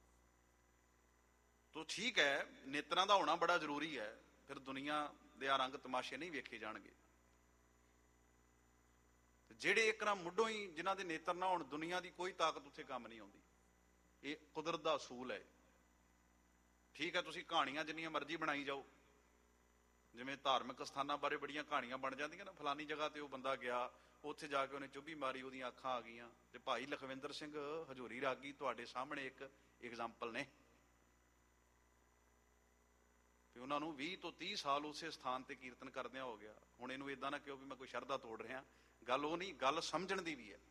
ਤੋ ਠੀਕ ਹੈ, ਨੇਤਰਾਂ ਦਾ ਹੋਣਾ ਬੜਾ ਜ਼ਰੂਰੀ ਹੈ, ਫਿਰ ਦੁਨੀਆ ਦੇ ਆ ਰੰਗ ਤਮਾਸ਼ੇ ਨਹੀਂ ਵੇਖੇ ਜਾਣਗੇ। ਜਿਹੜੇ ਇੱਕ ਨਾ ਮੁੱਢੋਂ ਹੀ ਜਿਨ੍ਹਾਂ ਦੇ ਨੇਤਰ ਨਾ ਹੋਣ, ਦੁਨੀਆ ਦੀ ਕੋਈ ਤਾਕਤ ਉੱਥੇ ਕੰਮ ਨਹੀਂ ਆਉਂਦੀ। ਇਹ ਕੁਦਰਤ ਦਾ ਅਸੂਲ ਹੈ। ਠੀਕ ਹੈ, ਤੁਸੀਂ ਕਹਾਣੀਆਂ ਜਿੰਨੀਆਂ ਮਰਜ਼ੀ ਬਣਾਈ ਜਾਓ, ਜਿਵੇਂ ਧਾਰਮਿਕ ਸਥਾਨਾਂ ਬਾਰੇ ਬੜੀਆਂ ਕਹਾਣੀਆਂ ਬਣ ਜਾਂਦੀਆਂ ਨਾ, ਫਲਾਨੀ ਜਗ੍ਹਾ ਤੇ ਉਹ ਬੰਦਾ ਗਿਆ, ਉੱਥੇ ਜਾ ਕੇ ਉਹਨੇ ਚੁੱਭੀ ਮਾਰੀ, ਉਹਦੀਆਂ ਅੱਖਾਂ ਆ ਗਈਆਂ। ਤੇ ਭਾਈ ਲਖਵਿੰਦਰ ਸਿੰਘ ਹਜ਼ੂਰੀ ਰਾਗੀ ਤੁਹਾਡੇ ਸਾਹਮਣੇ ਇੱਕ ਐਗਜ਼ਾਮਪਲ ਨੇ। ਤੇ ਉਹਨਾਂ ਨੂੰ 20 ਤੋਂ 30 ਸਾਲ ਉਸੇ ਸਥਾਨ ਤੇ ਕੀਰਤਨ ਕਰਦਿਆਂ ਹੋ ਗਿਆ। ਹੁਣ ਇਹਨੂੰ ਏਦਾਂ ਨਾ ਕਿਉਂ ਵੀ ਮੈਂ ਕੋਈ ਸ਼ਰਧਾ ਤੋੜ ਰਿਹਾ, ਗੱਲ ਉਹ ਨਹੀਂ, ਗੱਲ ਸਮਝਣ ਦੀ ਵੀ ਹੈ।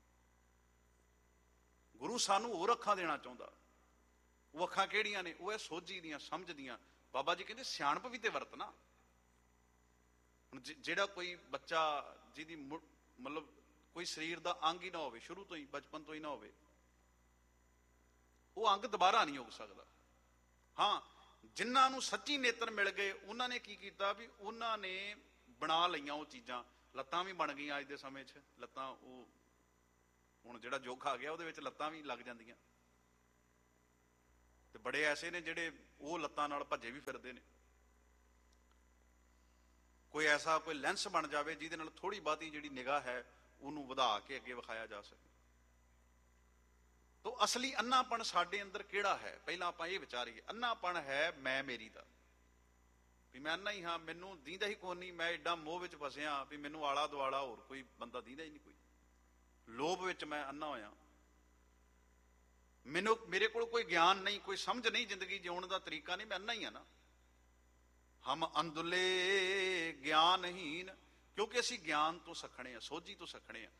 ਗੁਰੂ ਸਾਨੂੰ ਹੋਰ ਅੱਖਾਂ ਦੇਣਾ ਚਾਹੁੰਦਾ। ਉਹ ਅੱਖਾਂ ਕਿਹੜੀਆਂ ਨੇ? ਉਹ ਹੈ ਸੋਝੀ ਦੀਆਂ, ਸਮਝ ਦੀਆਂ। ਬਾਬਾ ਜੀ ਕਹਿੰਦੇ ਸਿਆਣਪ ਵੀ ਤੇ ਵਰਤਣਾ। ਹੁਣ ਜਿਹੜਾ ਕੋਈ ਬੱਚਾ ਜਿਹਦੀ ਮਤਲਬ ਕੋਈ ਸਰੀਰ ਦਾ ਅੰਗ ਹੀ ਨਾ ਹੋਵੇ, ਸ਼ੁਰੂ ਤੋਂ ਹੀ, ਬਚਪਨ ਤੋਂ ਹੀ ਨਾ ਹੋਵੇ, ਉਹ ਅੰਗ ਦੁਬਾਰਾ ਨਹੀਂ ਹੋ ਸਕਦਾ। ਹਾਂ, ਜਿਨ੍ਹਾਂ ਨੂੰ ਸੱਚੀ ਨੇਤਰ ਮਿਲ ਗਏ, ਉਹਨਾਂ ਨੇ ਕੀ ਕੀਤਾ ਵੀ ਉਹਨਾਂ ਨੇ ਬਣਾ ਲਈਆਂ ਉਹ ਚੀਜ਼ਾਂ। ਲੱਤਾਂ ਵੀ ਬਣ ਗਈਆਂ ਅੱਜ ਦੇ ਸਮੇਂ 'ਚ। ਲੱਤਾਂ, ਉਹ ਹੁਣ ਜਿਹੜਾ ਯੁੱਗ ਆ ਗਿਆ ਉਹਦੇ ਵਿੱਚ ਲੱਤਾਂ ਵੀ ਲੱਗ ਜਾਂਦੀਆਂ। ਤੇ ਬੜੇ ਐਸੇ ਨੇ ਜਿਹੜੇ ਉਹ ਲੱਤਾਂ ਨਾਲ ਭੱਜੇ ਵੀ ਫਿਰਦੇ ਨੇ। ਕੋਈ ਐਸਾ ਕੋਈ ਲੈਂਸ ਬਣ ਜਾਵੇ ਜਿਹਦੇ ਨਾਲ ਥੋੜੀ ਬਹੁਤੀ ਜਿਹੜੀ ਨਿਗਾਹ ਹੈ ਉਹਨੂੰ ਵਧਾ ਕੇ ਅੱਗੇ ਵਿਖਾਇਆ ਜਾ ਸਕੇ। ਤੋ ਅਸਲੀ ਅੰਨਾਪਣ ਸਾਡੇ ਅੰਦਰ ਕਿਹੜਾ ਹੈ, ਪਹਿਲਾਂ ਆਪਾਂ ਇਹ ਵਿਚਾਰੀਏ। ਅੰਨਾਪਣ ਹੈ ਮੈਂ ਮੇਰੀ ਦਾ, ਵੀ ਮੈਂ ਅੰਨਾ ਹੀ ਹਾਂ, ਮੈਨੂੰ ਦੀਂਦਾ ਹੀ ਕੋਈ ਨਹੀਂ, ਮੈਂ ਏਡਾ ਮੋਹ ਵਿੱਚ ਫਸਿਆ ਵੀ ਮੈਨੂੰ ਆਲਾ ਦੁਆਲਾ ਹੋਰ ਕੋਈ ਬੰਦਾ ਦੀਂਦਾ ਹੀ ਨਹੀਂ, ਕੋਈ ਲੋਭ ਵਿੱਚ ਮੈਂ ਅੰਨਾ ਹੋਇਆ। ਮੇਰੇ ਕੋਲ ਕੋਈ ਗਿਆਨ ਨਹੀਂ, ਕੋਈ ਸਮਝ ਨਹੀਂ, ਜ਼ਿੰਦਗੀ ਜਿਉਣ ਦਾ ਤਰੀਕਾ ਨਹੀਂ, ਮੈਂ ਅੰਨਾ ਹੀ ਆ ਨਾ। ਹਮ ਅੰਧਲੇ ਗਿਆਨਹੀਨ, ਕਿਉਂਕਿ ਅਸੀਂ ਗਿਆਨ ਤੋਂ ਸਖਣੇ ਆ, ਸੋਝੀ ਤੋਂ ਸਖਣੇ ਆ।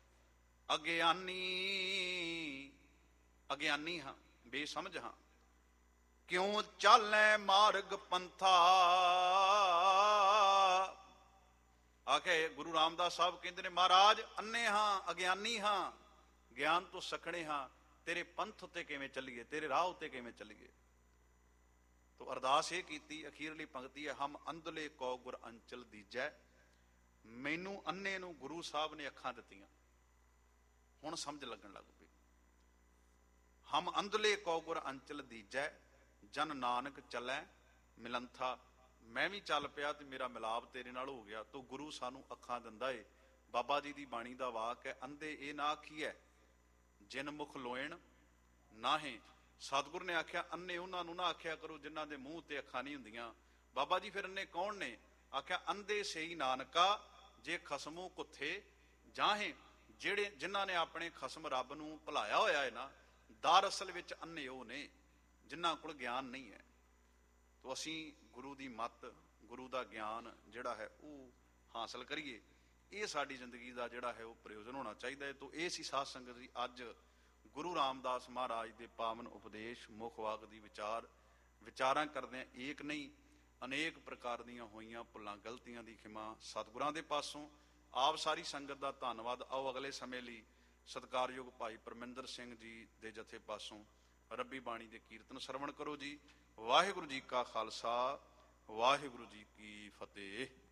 ਅਗਿਆਨੀ ਹਾਂ, ਬੇਸਮਝ ਹਾਂ। ਕਿਉਂ ਚਾਲੈ ਮਾਰਗ ਪੰਥਾ, ਆਖੇ ਗੁਰੂ ਰਾਮਦਾਸ ਸਾਹਿਬ ਕਹਿੰਦੇ ਨੇ, ਮਹਾਰਾਜ ਅੰਨੇ ਹਾਂ, ਅਗਿਆਨੀ ਹਾਂ, ਗਿਆਨ ਤੋਂ ਸਖਣੇ ਹਾਂ, ਤੇਰੇ ਪੰਥ ਉੱਤੇ ਕਿਵੇਂ ਚੱਲੀਏ, ਤੇਰੇ ਰਾਹ ਉੱਤੇ ਕਿਵੇਂ ਚੱਲੀਏ। ਤੋ ਅਰਦਾਸ ਇਹ ਕੀਤੀ, ਅਖੀਰਲੀ ਪੰਕਤੀ ਹੈ, ਹਮ ਅੰਧਲੇ ਕੋ ਗੁਰ ਅੰਚਲ ਦੀਜੈ। ਮੈਨੂੰ ਅੰਨੇ ਨੂੰ ਗੁਰੂ ਸਾਹਿਬ ਨੇ ਅੱਖਾਂ ਦਿੱਤੀਆਂ, ਹੁਣ ਸਮਝ ਲੱਗਣ ਲੱਗ ਪਈ। ਹਮ ਅੰਧਲੇ ਕੋ ਗੁਰ ਅੰਚਲ ਦੀਜੈ, ਜਨ ਨਾਨਕ ਚੱਲੈ ਮਿਲੰਥਾ। ਮੈਂ ਵੀ ਚੱਲ ਪਿਆ ਤੇ ਮੇਰਾ ਮਿਲਾਪ ਤੇਰੇ ਨਾਲ ਹੋ ਗਿਆ। ਤੋ ਗੁਰੂ ਸਾਨੂੰ ਅੱਖਾਂ ਦਿੰਦਾ ਏ। ਬਾਬਾ ਜੀ ਦੀ ਬਾਣੀ ਦਾ ਵਾਕ ਹੈ, ਅੰਧੇ ਇਹ ਨਾ ਆਖੀਐ ਜਿਨ ਮੁਖ ਲੋਇਣ ਨਾਹੇ। ਸਤਿਗੁਰ ਨੇ ਆਖਿਆ ਅੰਨੇ ਉਹਨਾਂ ਨੂੰ ਨਾ ਆਖਿਆ ਕਰੋ ਜਿਨ੍ਹਾਂ ਦੇ ਮੂੰਹ ਤੇ ਅੱਖਾਂ ਨਹੀਂ ਹੁੰਦੀਆਂ। ਬਾਬਾ ਜੀ ਫਿਰ ਅੰਨੇ ਕੌਣ ਨੇ? ਆਖਿਆ ਅੰਧੇ ਸਈ ਨਾਨਕਾ ਜੇ ਖਸਮੋਂ ਕੁੱਥੇ ਜਾਹੇ। ਜਿਨ੍ਹਾਂ ਨੇ ਆਪਣੇ ਖਸਮ ਰੱਬ ਨੂੰ ਭੁਲਾਇਆ ਹੋਇਆ ਹੈ ਨਾ, ਦਰ ਅਸਲ ਵਿੱਚ ਅੰਨੇ ਉਹ ਨੇ ਜਿਨ੍ਹਾਂ ਕੋਲ ਗਿਆਨ ਨਹੀਂ ਹੈ। ਤੋ ਅਸੀਂ ਗੁਰੂ ਦੀ ਮੱਤ, ਗੁਰੂ ਦਾ ਗਿਆਨ ਜਿਹੜਾ ਹੈ ਉਹ ਹਾਸਲ ਕਰੀਏ। ਇਹ ਸਾਡੀ ਜ਼ਿੰਦਗੀ ਦਾ ਜਿਹੜਾ ਹੈ ਉਹ ਪ੍ਰਯੋਜਨ ਹੋਣਾ ਚਾਹੀਦਾ ਹੈ। ਤੋ ਇਹ ਸੀ ਸਾਧ ਸੰਗਤ ਜੀ ਅੱਜ ਗੁਰੂ ਰਾਮਦਾਸ ਮਹਾਰਾਜ ਦੇ ਪਾਵਨ ਉਪਦੇਸ਼ ਮੁੱਖ ਵਾਕ ਦੀ ਵਿਚਾਰਾਂ ਕਰਦੇ ਹਾਂ। ਏਕ ਨਹੀਂ ਅਨੇਕ ਪ੍ਰਕਾਰ ਦੀਆਂ ਹੋਈਆਂ ਭੁੱਲਾਂ ਗਲਤੀਆਂ ਦੀ ਖਿਮਾ ਸਤਿਗੁਰਾਂ ਦੇ ਪਾਸੋਂ। ਆਪ ਸਾਰੀ ਸੰਗਤ ਦਾ ਧੰਨਵਾਦ। ਆਓ ਅਗਲੇ ਸਮੇਂ ਲਈ ਸਤਿਕਾਰਯੋਗ ਭਾਈ ਪਰਮਿੰਦਰ ਸਿੰਘ ਜੀ ਦੇ ਜਥੇ ਪਾਸੋਂ ਰੱਬੀ ਬਾਣੀ ਦੇ ਕੀਰਤਨ ਸਰਵਣ ਕਰੋ ਜੀ। ਵਾਹਿਗੁਰੂ ਜੀ ਕਾ ਖਾਲਸਾ, ਵਾਹਿਗੁਰੂ ਜੀ ਕੀ ਫਤਿਹ।